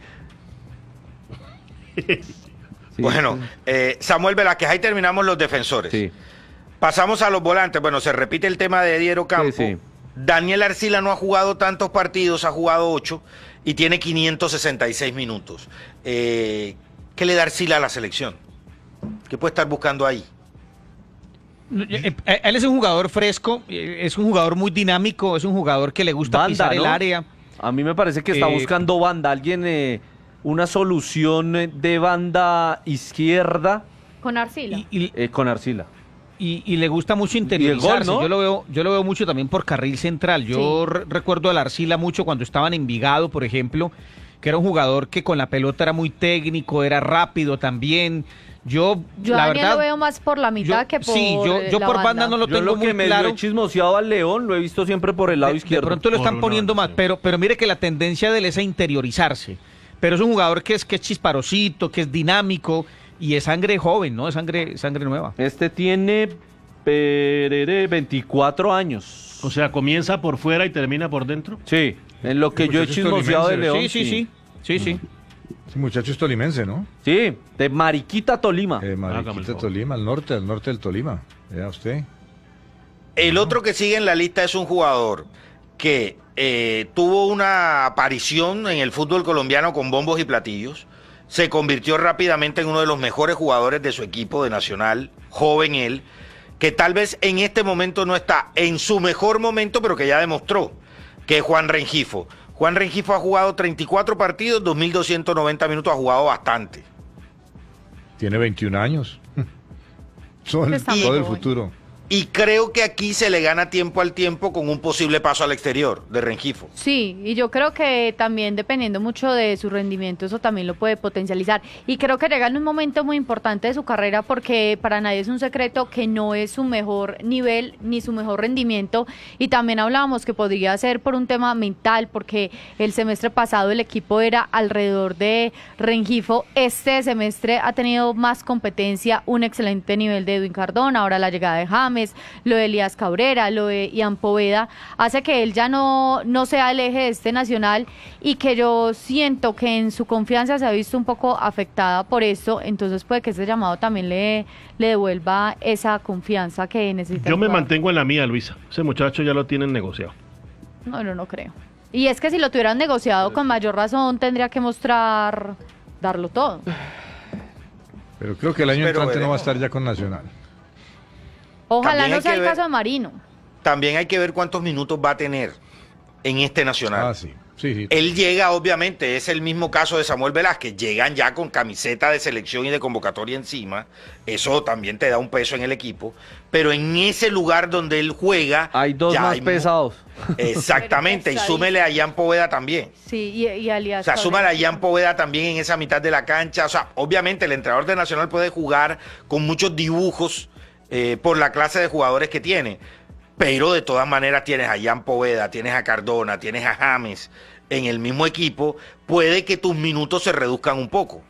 Bueno, Samuel Velázquez, ahí terminamos los defensores. Sí. Pasamos a los volantes. Bueno, se repite el tema de Ediero Campo. Sí. Daniel Arcila no ha jugado tantos partidos, ha jugado 8 y tiene 566 minutos. ¿Qué le da Arcila a la selección? ¿Qué puede estar buscando ahí? Él es un jugador fresco, es un jugador muy dinámico, es un jugador que le gusta Banda, pisar el ¿no? área. A mí me parece que está buscando banda, alguien, una solución de banda izquierda. Con Arcila. Con Arcila. Y le gusta mucho interiorizarse. ¿no? Yo lo veo mucho también por carril central. Yo recuerdo al Arcila mucho cuando estaba en Envigado, por ejemplo, que era un jugador que con la pelota era muy técnico, era rápido también. Yo la Daniel verdad lo veo más por la mitad que por yo la por banda no lo tengo muy me claro. dio chismoseado al León, lo he visto siempre por el lado izquierdo. De pronto lo están poniendo más, pero mire que la tendencia de él es a interiorizarse. Pero es un jugador que es chisparosito, que es dinámico y es sangre joven, ¿no? Es sangre nueva. Este tiene 24 años. O sea, comienza por fuera y termina por dentro. Sí, en lo que yo he chismoseado de León. Sí. Ese muchacho es tolimense, ¿no? Sí, de Mariquita, Tolima. Mariquita, Tolima, al norte del Tolima. Vea usted. El otro que sigue en la lista es un jugador que tuvo una aparición en el fútbol colombiano con bombos y platillos. Se convirtió rápidamente en uno de los mejores jugadores de su equipo de Nacional, joven él, que tal vez en este momento no está en su mejor momento, pero que ya demostró, que es Juan Rengifo. Juan Rengifo ha jugado 34 partidos, 2.290 minutos, ha jugado bastante. Tiene 21 años. Todo el futuro. Y creo que aquí se le gana tiempo al tiempo con un posible paso al exterior de Rengifo. Sí, y yo creo que también dependiendo mucho de su rendimiento, eso también lo puede potencializar. Y creo que llega en un momento muy importante de su carrera porque para nadie es un secreto que no es su mejor nivel ni su mejor rendimiento. Y también hablábamos que podría ser por un tema mental, porque el semestre pasado el equipo era alrededor de Rengifo. Este semestre ha tenido más competencia, un excelente nivel de Edwin Cardona, ahora la llegada de James, lo de Elías Cabrera, lo de Ian Poveda, hace que él ya no sea el eje de este Nacional y que yo siento que en su confianza se ha visto un poco afectada por esto, entonces puede que ese llamado también le devuelva esa confianza que necesita. Yo me mantengo en la mía, Luisa. Ese muchacho ya lo tienen negociado. No creo. Y es que si lo tuvieran negociado con mayor razón tendría que darlo todo. Pero creo que el año entrante no va a estar ya con Nacional. Ojalá También no hay sea que el ver- caso de Marino. También hay que ver cuántos minutos va a tener en este Nacional. Sí. Sí. Él llega, obviamente, es el mismo caso de Samuel Velázquez, llegan ya con camiseta de selección y de convocatoria encima, eso también te da un peso en el equipo, pero en ese lugar donde él juega... Hay dos ya más hay pesados. Exactamente, y súmele a Jan Poveda también. Sí, y alias. O sea, súmale a Jan Poveda también en esa mitad de la cancha. O sea, obviamente el entrenador de Nacional puede jugar con muchos dibujos por la clase de jugadores que tiene, pero de todas maneras tienes a Jan Poveda, tienes a Cardona, tienes a James en el mismo equipo, puede que tus minutos se reduzcan un poco.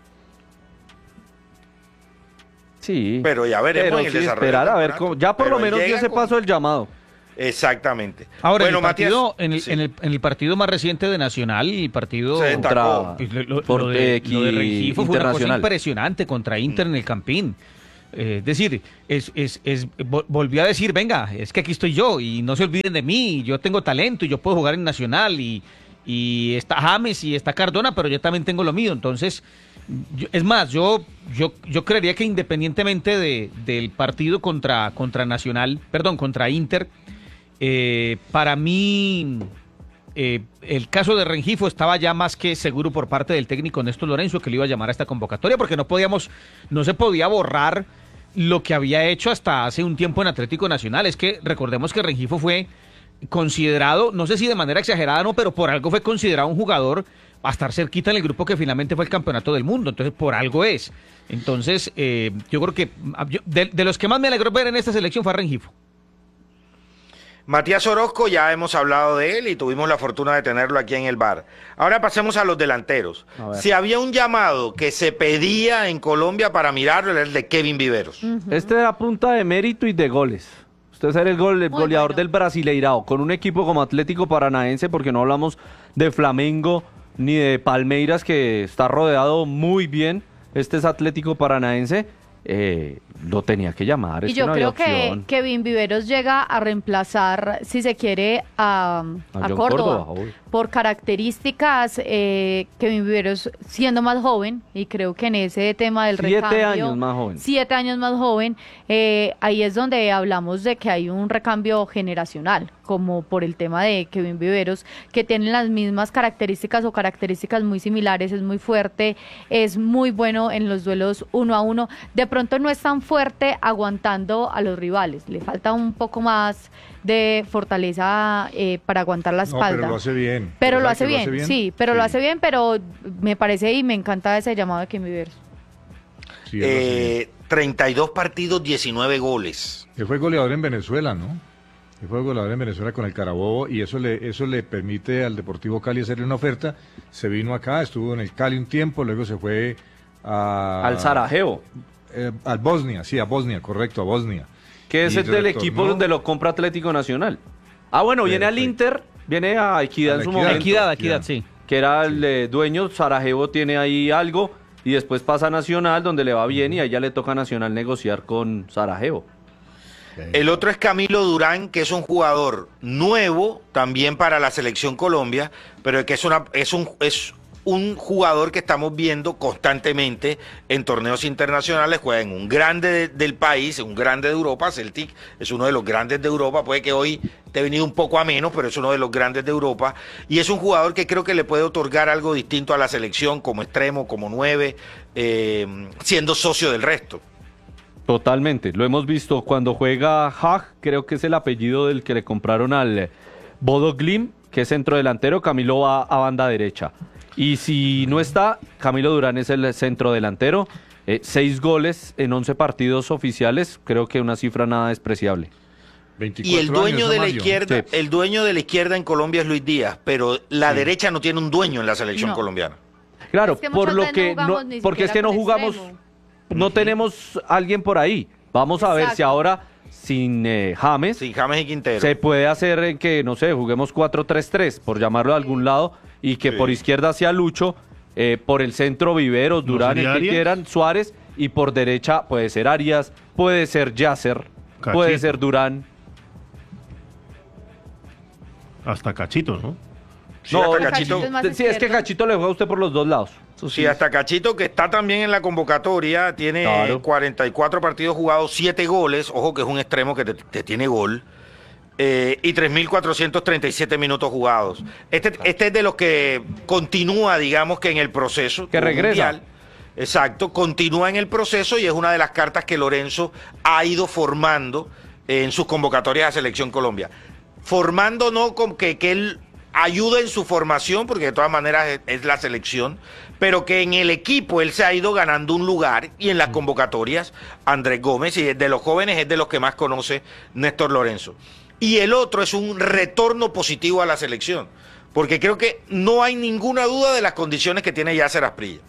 Sí. Pero ya veremos en el desarrollo esperar del a ver campeonato. cómo, ya por Pero lo él menos dio llega ese con- paso el llamado. Exactamente. Ahora, Bueno, en, el partido, Matías, sí. en el partido más reciente de Nacional, el partido Se destacó. lo de Rengifo fue una cosa impresionante contra Inter en el Campín. Es decir, volvió a decir, venga, es que aquí estoy yo y no se olviden de mí, yo tengo talento y yo puedo jugar en Nacional y está James y está Cardona, pero yo también tengo lo mío. Entonces, es más, yo creería que independientemente del partido contra Nacional, perdón, contra Inter, para mí el caso de Rengifo estaba ya más que seguro por parte del técnico Néstor Lorenzo que le iba a llamar a esta convocatoria, porque no se podía borrar lo que había hecho hasta hace un tiempo en Atlético Nacional. Es que recordemos que Rengifo fue considerado, no sé si de manera exagerada no, pero por algo fue considerado un jugador a estar cerquita en el grupo que finalmente fue el campeonato del mundo, entonces por algo es. Entonces yo creo que de los que más me alegró ver en esta selección fue a Rengifo. Matías Orozco, ya hemos hablado de él y tuvimos la fortuna de tenerlo aquí en el bar. Ahora pasemos a los delanteros. A ver. Si había un llamado que se pedía en Colombia para mirarlo, era el de Kevin Viveros. Este era punta de mérito y de goles. Usted es el goleador del Brasileirao, con un equipo como Atlético Paranaense, porque no hablamos de Flamengo ni de Palmeiras, que está rodeado muy bien. Este es Atlético Paranaense. Lo tenía que llamar. Y es yo no había creo que opción. Kevin Viveros llega a reemplazar, si se quiere, a John Córdoba. obvio. Por características, Kevin Viveros siendo más joven, y creo que en ese tema del 7 recambio... años más joven. 7 años más joven, ahí es donde hablamos de que hay un recambio generacional, como por el tema de Kevin Viveros, que tienen las mismas características o características muy similares, es muy fuerte, es muy bueno en los duelos 1 a 1, de pronto no es tan fuerte aguantando a los rivales, le falta un poco más de fortaleza para aguantar la espalda. pero lo hace bien. Pero lo ¿Verdad hace que bien, sí, pero lo hace bien, pero me parece y me encanta ese llamado de Kevin Viveros. Sí, él lo hace bien. 32 partidos, 19 goles. Él fue goleador en Venezuela, ¿no? Él fue goleador en Venezuela con el Carabobo y eso le permite al Deportivo Cali hacerle una oferta. Se vino acá, estuvo en el Cali un tiempo, luego se fue al Sarajevo. Al Bosnia, sí, a Bosnia, correcto, a Bosnia. Que es Y el del retornó. equipo donde lo compra Atlético Nacional. Ah, bueno, viene al Inter, viene a Equidad en su momento. Equidad, sí. Que era el dueño, Sarajevo tiene ahí algo, y después pasa a Nacional, donde le va bien, y ahí ya le toca a Nacional negociar con Sarajevo. El otro es Camilo Durán, que es un jugador nuevo también para la selección Colombia, pero que es un jugador que estamos viendo constantemente en torneos internacionales. Juega en un grande del país, un grande de Europa. Celtic es uno de los grandes de Europa, puede que hoy te he venido un poco a menos, pero es uno de los grandes de Europa, y es un jugador que creo que le puede otorgar algo distinto a la selección como extremo, como 9, siendo socio del resto. Totalmente, lo hemos visto cuando juega Hag, creo que es el apellido del que le compraron al Bodo Glimt, que es centro delantero. Camilo va a banda derecha. Y si no está, Camilo Durán es el centro delantero. 6 goles en 11 partidos oficiales, creo que una cifra nada despreciable. Y el dueño de la izquierda, el dueño de la izquierda en Colombia es Luis Díaz, pero la derecha no tiene un dueño en la selección colombiana. Claro, Es que por muchas lo veces que no jugamos ni porque es que siquiera no con jugamos, extremo. no tenemos alguien por ahí. Vamos a ver si ahora sin James, y Quintero, se puede hacer que, no sé, juguemos 4-3-3, por llamarlo de algún lado, y que por izquierda sea Lucho, por el centro Viveros, Durán, el sería que Arias? quieran, Suárez, y por derecha puede ser Arias, puede ser Yasser, puede ser Durán. Hasta Cachito, ¿no? Sí, No, hasta Cachito. sí, es que Cachito le juega a usted por los dos lados. Sí, hasta Cachito, que está también en la convocatoria, tiene 44 partidos jugados, 7 goles. Ojo que es un extremo que te tiene gol. y 3.437 minutos jugados. Este es de los que continúa, digamos que en el proceso. Que regresa. Mundial. Exacto, continúa en el proceso y es una de las cartas que Lorenzo ha ido formando en sus convocatorias a Selección Colombia. Formando no con que él ayude en su formación, porque de todas maneras es la selección, pero que en el equipo él se ha ido ganando un lugar y en las convocatorias Andrés Gómez, y de los jóvenes es de los que más conoce Néstor Lorenzo. Y el otro es un retorno positivo a la selección, porque creo que no hay ninguna duda de las condiciones que tiene Yasser Asprilla.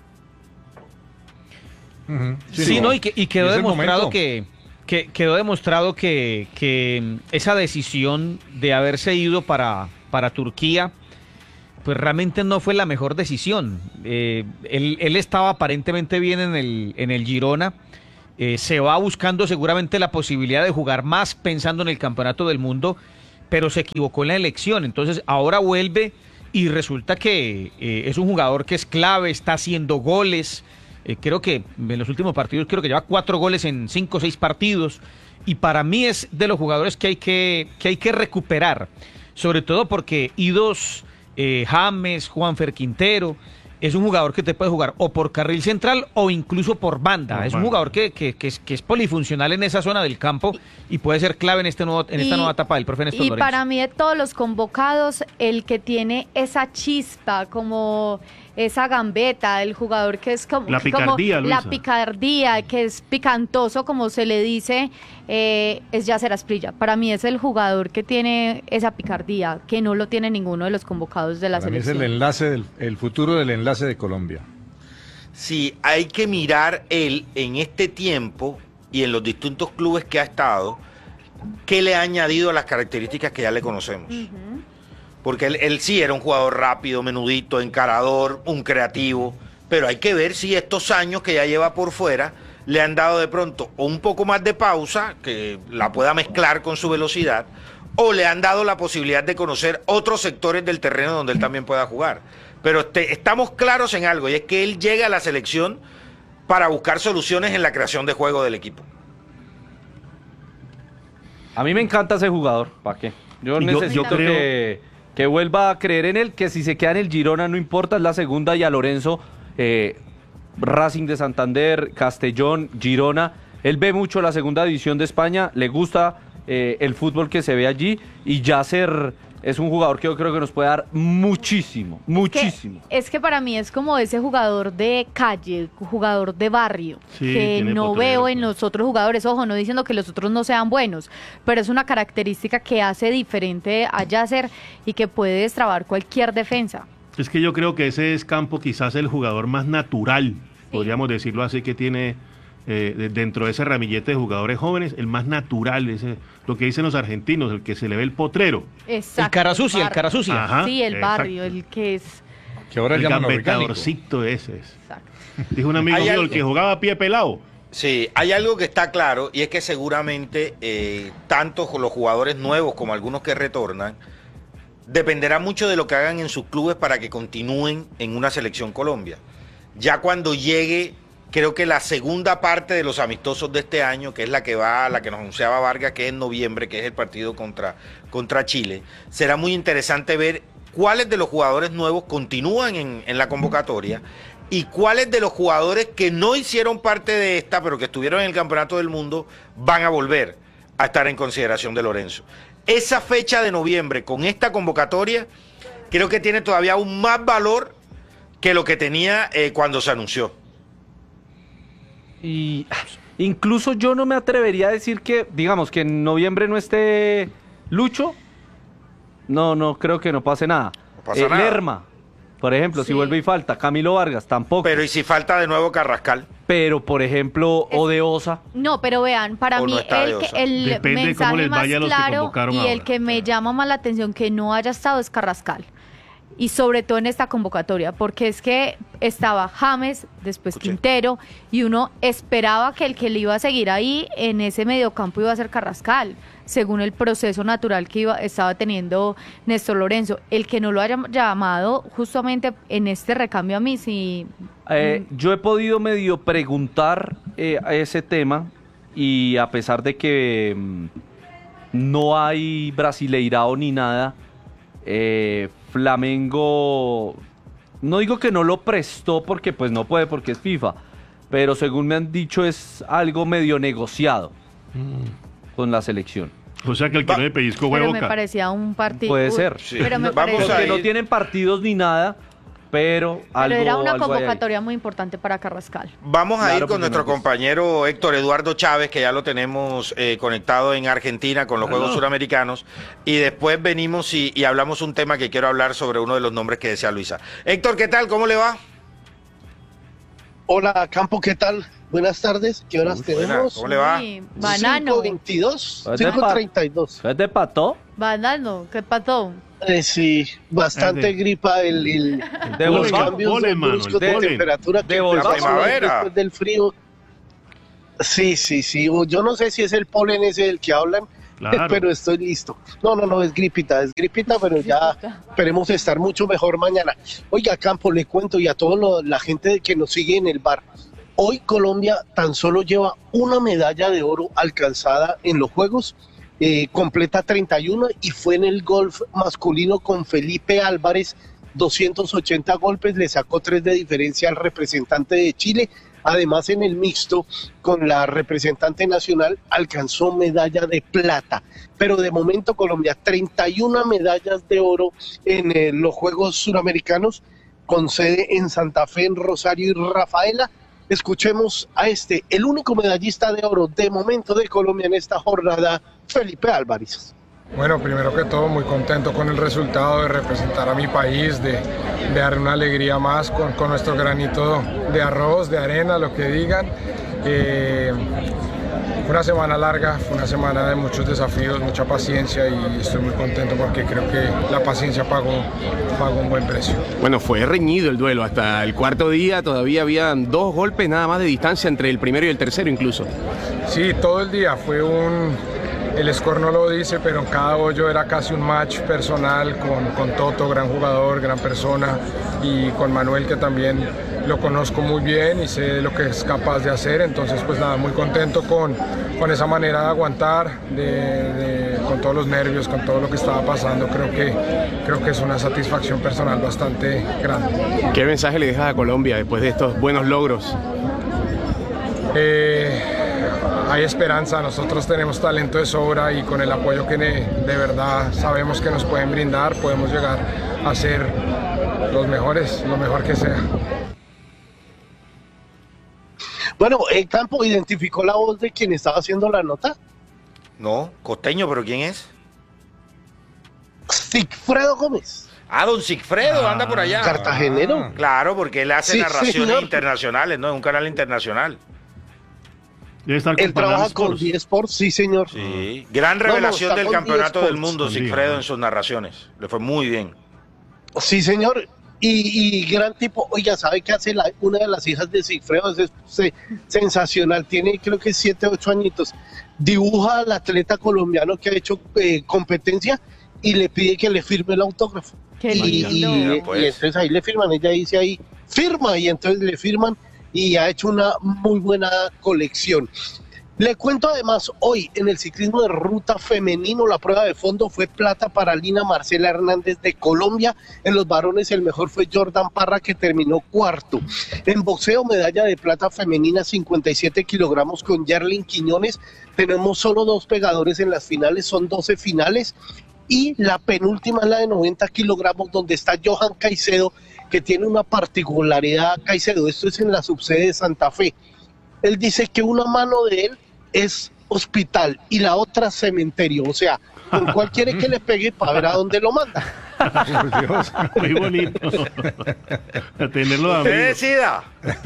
Sí, no, y quedó es el demostrado momento. quedó demostrado que esa decisión de haberse ido para Turquía, pues realmente no fue la mejor decisión. Él estaba aparentemente bien en el Girona. Se va buscando seguramente la posibilidad de jugar más pensando en el Campeonato del Mundo, pero se equivocó en la elección. Entonces ahora vuelve y resulta que es un jugador que es clave, está haciendo goles. Creo que en los últimos partidos creo que lleva 4 goles en 5 o 6 partidos, y para mí es de los jugadores que hay que recuperar, sobre todo porque idos James, Juanfer Quintero, es un jugador que te puede jugar o por carril central o incluso por banda. Es un jugador que es polifuncional en esa zona del campo y puede ser clave en esta nueva etapa del profe Néstor Y Lorenzo. para mí, de todos los convocados, el que tiene esa chispa, como esa gambeta, el jugador que es como La picardía, como la Luisa. picardía, que es picantoso, como se le dice, es Yasser Asprilla. Para mí es el jugador que tiene esa picardía, que no lo tiene ninguno de los convocados de la Para mí es selección. el enlace, el futuro del enlace de Colombia. Sí, hay que mirar él en este tiempo y en los distintos clubes que ha estado, qué le ha añadido a las características que ya le conocemos. Porque él sí era un jugador rápido, menudito, encarador, un creativo, pero hay que ver si estos años que ya lleva por fuera le han dado de pronto o un poco más de pausa, que la pueda mezclar con su velocidad, o le han dado la posibilidad de conocer otros sectores del terreno donde él también pueda jugar. Pero estamos claros en algo, y es que él llega a la selección para buscar soluciones en la creación de juego del equipo. A mí me encanta ese jugador, ¿para qué? Yo Y necesito yo creo- que vuelva a creer en él, que si se queda en el Girona no importa, es la segunda, y a Lorenzo, Racing de Santander, Castellón, Girona, él ve mucho la segunda división de España, le gusta el fútbol que se ve allí, y Yasser es un jugador que yo creo que nos puede dar muchísimo, muchísimo. Es que para mí es como ese jugador de calle, jugador de barrio, Sí, que tiene no potrero, veo en los otros jugadores. Ojo, no diciendo que los otros no sean buenos, pero es una característica que hace diferente a Yasser y que puede destrabar cualquier defensa. Es que yo creo que ese es Campo quizás el jugador más natural, podríamos decirlo así, que tiene dentro de ese ramillete de jugadores jóvenes, el más natural, lo que dicen los argentinos, el que se le ve el potrero. Exacto. El cara sucia, el barrio. cara sucia. Ajá, Sí, el exacto. barrio, el que es... Que ahora El llaman orgánico. gambetadorcito ese es. Exacto. Dijo un amigo Hay mío, algo- el que jugaba a pie pelado. Sí, hay algo que está claro, y es que seguramente tanto los jugadores nuevos como algunos que retornan, dependerá mucho de lo que hagan en sus clubes para que continúen en una selección Colombia. Ya cuando llegue, creo que la segunda parte de los amistosos de este año, que es la que nos anunciaba Vargas, que es en noviembre, que es el partido contra Chile, será muy interesante ver cuáles de los jugadores nuevos continúan en la convocatoria y cuáles de los jugadores que no hicieron parte de esta, pero que estuvieron en el Campeonato del Mundo, van a volver a estar en consideración de Lorenzo. Esa fecha de noviembre con esta convocatoria creo que tiene todavía aún más valor que lo que tenía cuando se anunció. Y incluso yo no me atrevería a decir que, digamos, que en noviembre no esté Lucho. No creo que no pase nada. No pasa nada. Lerma, por ejemplo, si Sí. vuelve y falta. Camilo Vargas, tampoco. Pero ¿y si falta de nuevo Carrascal? Pero, por ejemplo, Odeosa. No, pero vean, para O mí no está de osa. el Depende de cómo mensaje les más vaya a los que claro convocaron y el ahora. que me llama más la atención que no haya estado es Carrascal. Y sobre todo en esta convocatoria, porque es que estaba James, después Escuché. Quintero, y uno esperaba que el que le iba a seguir ahí en ese mediocampo iba a ser Carrascal, según el proceso natural que estaba teniendo Néstor Lorenzo. El que no lo haya llamado justamente en este recambio a mí, sí. Yo he podido medio preguntar a ese tema, y a pesar de que no hay brasileirao ni nada. Flamengo, no digo que no lo prestó porque pues no puede porque es FIFA, pero según me han dicho es algo medio negociado con la selección. O sea que el que no le pellizco fue Pero Boca. me parecía un partido. Puede ser. Sí. Pero me Vamos parece. Porque ir. no tienen partidos ni nada, pero algo. Pero era una algo hay ahí. convocatoria muy importante para Carrascal. Vamos a Claro, ir con porque nuestro no es- compañero Héctor Eduardo Chávez, que ya lo tenemos conectado en Argentina con los Claro. Juegos Suramericanos, y después venimos y hablamos un tema que quiero hablar sobre uno de los nombres que decía Luisa. Héctor, ¿qué tal? ¿Cómo le va? Hola, Campo, ¿qué tal? Buenas tardes. ¿Qué horas Buena, tenemos? ¿cómo le va? Sí, banano. 5:22, ¿Qué te pa- 5:32. ¿Qué te pató? Banano, ¿qué pasó? Sí, bastante de- gripa, los Devolvamos, cambios polen, mano, bruscos el de polen. temperatura que Devolvamos. empezamos a ver Primavera. después del frío. Sí. Yo no sé si es el polen ese del que hablan, Claro. pero estoy listo. No, es gripita, pero ya esperemos estar mucho mejor mañana. Oiga, Campo, le cuento y a toda la gente que nos sigue en el bar. Hoy Colombia tan solo lleva una medalla de oro alcanzada en los Juegos, completa 31 y fue en el golf masculino con Felipe Álvarez, 280 golpes, le sacó 3 de diferencia al representante de Chile. Además, en el mixto, con la representante nacional, alcanzó medalla de plata. Pero de momento Colombia, 31 medallas de oro en los Juegos Suramericanos, con sede en Santa Fe, en Rosario y Rafaela. Escuchemos a el único medallista de oro de momento de Colombia en esta jornada, Felipe Álvarez. Bueno, primero que todo, muy contento con el resultado de representar a mi país, de dar una alegría más con nuestro granito de arroz, de arena, lo que digan. Fue una semana larga, fue una semana de muchos desafíos, mucha paciencia y estoy muy contento porque creo que la paciencia pagó un buen precio. Bueno, fue reñido el duelo. Hasta el cuarto día todavía habían 2 golpes nada más de distancia entre el primero y el tercero incluso. Sí, todo el día fue el score no lo dice, pero en cada hoyo era casi un match personal con Toto, gran jugador, gran persona, y con Manuel, que también lo conozco muy bien y sé lo que es capaz de hacer. Entonces, pues nada, muy contento con esa manera de aguantar, con todos los nervios, con todo lo que estaba pasando. Creo que es una satisfacción personal bastante grande. ¿Qué mensaje le dejas a Colombia después de estos buenos logros? Hay esperanza, nosotros tenemos talento de sobra y con el apoyo que de verdad sabemos que nos pueden brindar, podemos llegar a ser los mejores, lo mejor que sea. Bueno, el Campo identificó la voz de quien estaba haciendo la nota. No, costeño, ¿pero quién es? Sigfredo Gómez. Ah, don Sigfredo, anda por allá. Cartagenero. Claro, porque él hace Sí, narraciones señor. internacionales, ¿no? Es un canal internacional. Debe estar Él con Panam trabaja con Sports. Sports, sí, señor. Sí, gran No, revelación está del con campeonato eSports. del mundo, Con Sigfredo, Liga. en sus narraciones. Le fue muy bien. Sí, señor. Y gran tipo, oiga, ¿sabe qué hace una de las hijas de Sigfredo? Es sensacional, tiene creo que 7, 8 añitos. Dibuja al atleta colombiano que ha hecho competencia y le pide que le firme el autógrafo. Qué Y, lindo. y entonces ahí le firman, ella dice ahí, firma, y entonces le firman y ha hecho una muy buena colección. Le cuento además, hoy en el ciclismo de ruta femenino, la prueba de fondo fue plata para Lina Marcela Hernández de Colombia. En los varones el mejor fue Jordan Parra, que terminó cuarto. En boxeo, medalla de plata femenina, 57 kilogramos con Yarlin Quiñones. Tenemos solo 2 pegadores en las finales, son 12 finales. Y la penúltima es la de 90 kilogramos, donde está Johan Caicedo, que tiene una particularidad. Caicedo, esto es en la subsede de Santa Fe. Él dice que una mano de él es hospital y la otra cementerio. O sea, ¿con cuál quiere que le pegue para ver a dónde lo manda? Por Dios, muy bonito. A tenerlo a Usted amigo. decida.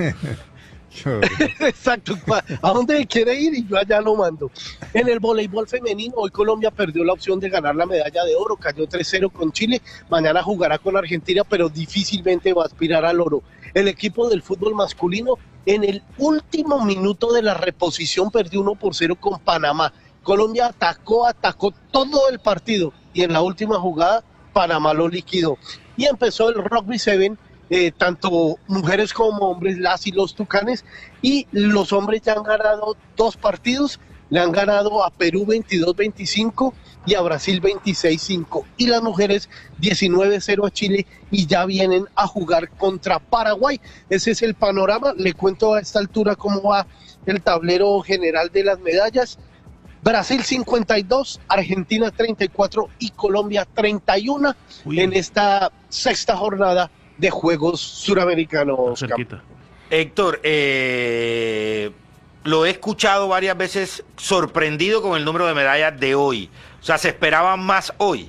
Exacto, ¿a dónde quiere ir? Y yo allá lo mando. En el voleibol femenino, hoy Colombia perdió la opción de ganar la medalla de oro, cayó 3-0 con Chile, mañana jugará con Argentina, pero difícilmente va a aspirar al oro. El equipo del fútbol masculino, en el último minuto de la reposición, perdió 1-0 con Panamá. Colombia atacó todo el partido y en la última jugada Panamá lo liquidó. Y empezó el Rugby 7, tanto mujeres como hombres, las y los Tucanes, y los hombres ya han ganado 2 partidos, Le han ganado a Perú 22-25 y a Brasil 26-5. Y las mujeres 19-0 a Chile y ya vienen a jugar contra Paraguay. Ese es el panorama. Le cuento a esta altura cómo va el tablero general de las medallas. Brasil 52, Argentina 34 y Colombia 31 en esta sexta jornada de Juegos Suramericanos. Héctor, lo he escuchado varias veces sorprendido con el número de medallas de hoy. O sea, ¿se esperaban más hoy?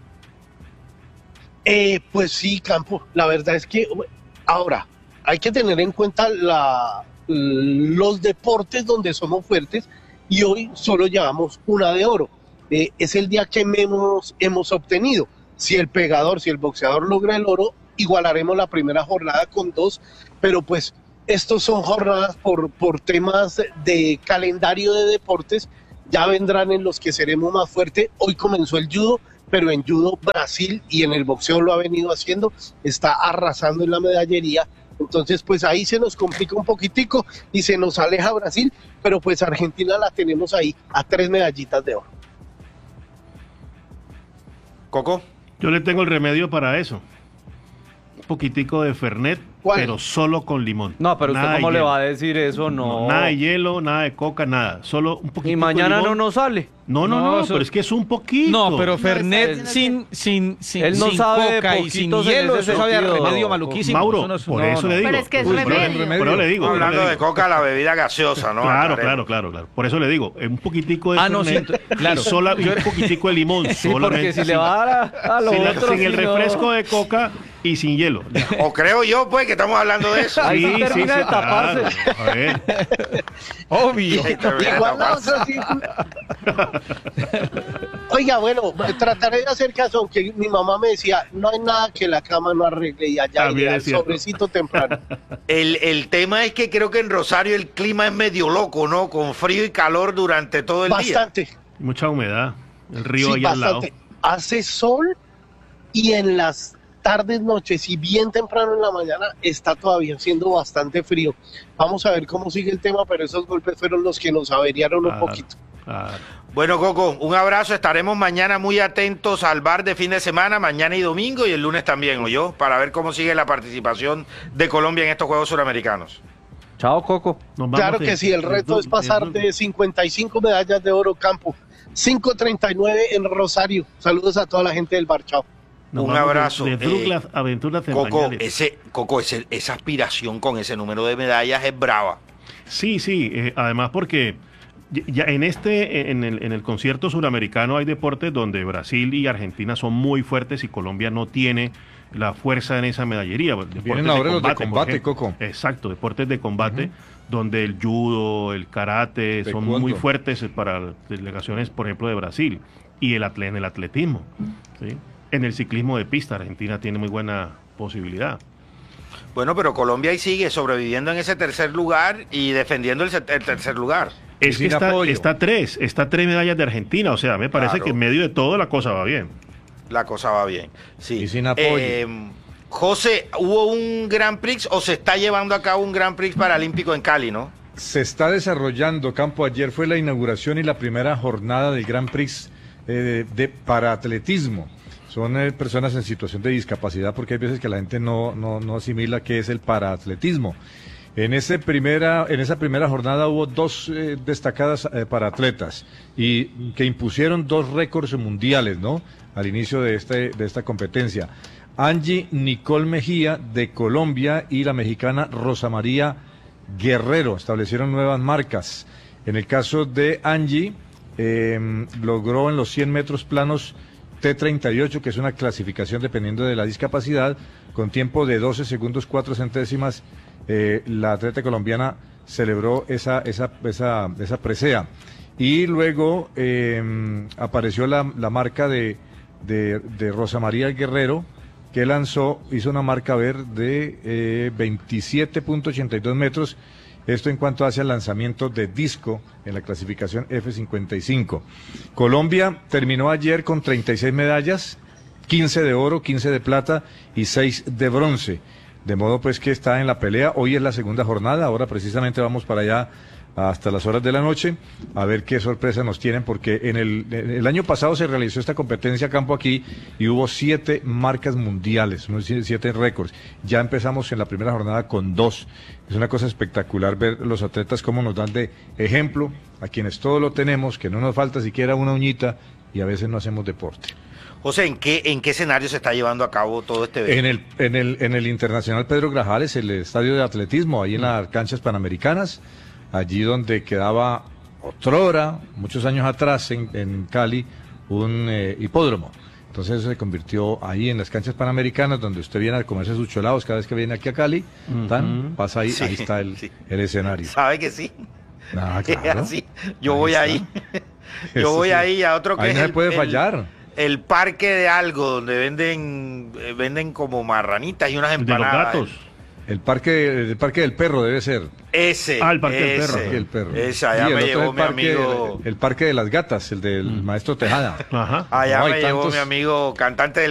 Pues sí, Campo. La verdad es que ahora hay que tener en cuenta los deportes donde somos fuertes y hoy solo llevamos una de oro. Es el día que menos hemos obtenido. Si el boxeador logra el oro, igualaremos la primera jornada con 2, pero pues estos son jornadas por temas de calendario de deportes, ya vendrán en los que seremos más fuertes. Hoy comenzó el judo, pero en judo Brasil y en el boxeo lo ha venido haciendo, está arrasando en la medallería, entonces pues ahí se nos complica un poquitico y se nos aleja Brasil, pero pues Argentina la tenemos ahí a 3 medallitas de oro. Coco. Yo le tengo el remedio para eso. Un poquitico de Fernet, pero solo con limón. No, pero usted cómo le va a decir eso, no. Nada de hielo, nada de coca, nada. Solo un poquito. Y mañana de limón. no nos sale. No, pero es que es un poquito. No, pero Fernet sin él no sin sabe coca y sin hielo, eso sabe a remedio maluquísimo. Mauro, por eso le digo. Pero es que es remedio. Por eso le digo. Hablando de coca, la bebida gaseosa, ¿no? Claro. Por eso le digo, un poquitico de Fernet claro. y un poquitico de limón. Sí, porque si le va a dar a lo otro. Sin el refresco de coca y sin hielo. O creo yo, pues, que estamos hablando de eso. Ahí termina de taparse. A ver. Obvio. Igual la otra sí. Oiga, bueno, trataré de hacer caso, aunque mi mamá me decía, no hay nada que la cama no arregle y allá iré al sobrecito temprano. El tema es que creo que en Rosario el clima es medio loco, ¿no? Con frío y calor durante todo el día. Bastante. Mucha humedad. El río Sí, ahí al lado. Hace sol y en las tardes, noches y bien temprano en la mañana está todavía siendo bastante frío. Vamos a ver cómo sigue el tema, pero esos golpes fueron los que nos averiaron un poquito. Bueno, Coco, un abrazo. Estaremos mañana muy atentos al bar de fin de semana, mañana y domingo, y el lunes también, ¿oyó? Para ver cómo sigue la participación de Colombia en estos Juegos Suramericanos. Chao, Coco. Claro que sí, el reto es pasar de 55 medallas de oro, Campo. 5:39 en Rosario. Saludos a toda la gente del bar, chao. Un abrazo. De aventuras en Coco, pañales. esa aspiración con ese número de medallas es brava. Sí, además porque ya en el concierto suramericano hay deportes donde Brasil y Argentina son muy fuertes y Colombia no tiene la fuerza en esa medallería. Vienen ahora los de combate, Coco. Exacto, deportes de combate donde el judo, el karate son muy fuertes para delegaciones, por ejemplo, de Brasil y en el atletismo, ¿sí? En el ciclismo de pista, Argentina tiene muy buena posibilidad. Bueno, pero Colombia ahí sigue sobreviviendo en ese tercer lugar y defendiendo el tercer lugar. Es que está tres medallas de Argentina, o sea, me parece que en medio de todo la cosa va bien. La cosa va bien, sí. Y sin apoyo. José, ¿hubo un Grand Prix o se está llevando a cabo un Grand Prix paralímpico en Cali, no? Se está desarrollando, Campo. Ayer fue la inauguración y la primera jornada del Grand Prix para atletismo. Son personas en situación de discapacidad, porque hay veces que la gente no asimila qué es el paraatletismo. En esa primera jornada hubo 2 destacadas paraatletas y que impusieron 2 récords mundiales, ¿no? Al inicio de esta competencia. Angie Nicole Mejía de Colombia y la mexicana Rosa María Guerrero establecieron nuevas marcas. En el caso de Angie, logró en los 100 metros planos T38, que es una clasificación dependiendo de la discapacidad, con tiempo de 12 segundos 4 centésimas. La atleta colombiana celebró esa presea. Y luego apareció la marca de Rosa María Guerrero, que hizo una marca verde de 27.82 metros. Esto en cuanto hace el lanzamiento de disco en la clasificación F55. Colombia terminó ayer con 36 medallas, 15 de oro, 15 de plata y 6 de bronce. De modo pues que está en la pelea. Hoy es la segunda jornada, ahora precisamente vamos para allá hasta las horas de la noche, a ver qué sorpresa nos tienen, porque en el año pasado se realizó esta competencia a campo aquí y hubo 7 marcas mundiales, 7 récords. Ya empezamos en la primera jornada con 2. Es una cosa espectacular ver los atletas cómo nos dan de ejemplo a quienes todo lo tenemos, que no nos falta siquiera una uñita y a veces no hacemos deporte. José, ¿en qué escenario se está llevando a cabo todo este evento? En el Internacional Pedro Grajales, el estadio de atletismo, ahí en las canchas panamericanas, allí donde quedaba otrora, muchos años atrás en Cali, un hipódromo. Entonces eso se convirtió ahí en las canchas panamericanas, donde usted viene a comerse sus cholados cada vez que viene aquí a Cali, pasa ahí, Sí, ahí está el escenario. ¿Sabe que sí? Ah, claro. Así, yo voy ahí. Yo voy ahí a otro que ahí es no se puede fallar. El parque de algo, donde venden como marranitas y unas De los empanadas. gatos. El parque del perro debe ser. Ese. Ah, el parque del perro. El parque del perro. Ese, allá Y el me otro llevó es el mi amigo. El parque de las gatas, el del maestro Tejada. Ajá. Allá No, hay me llevó tantos- mi amigo cantante del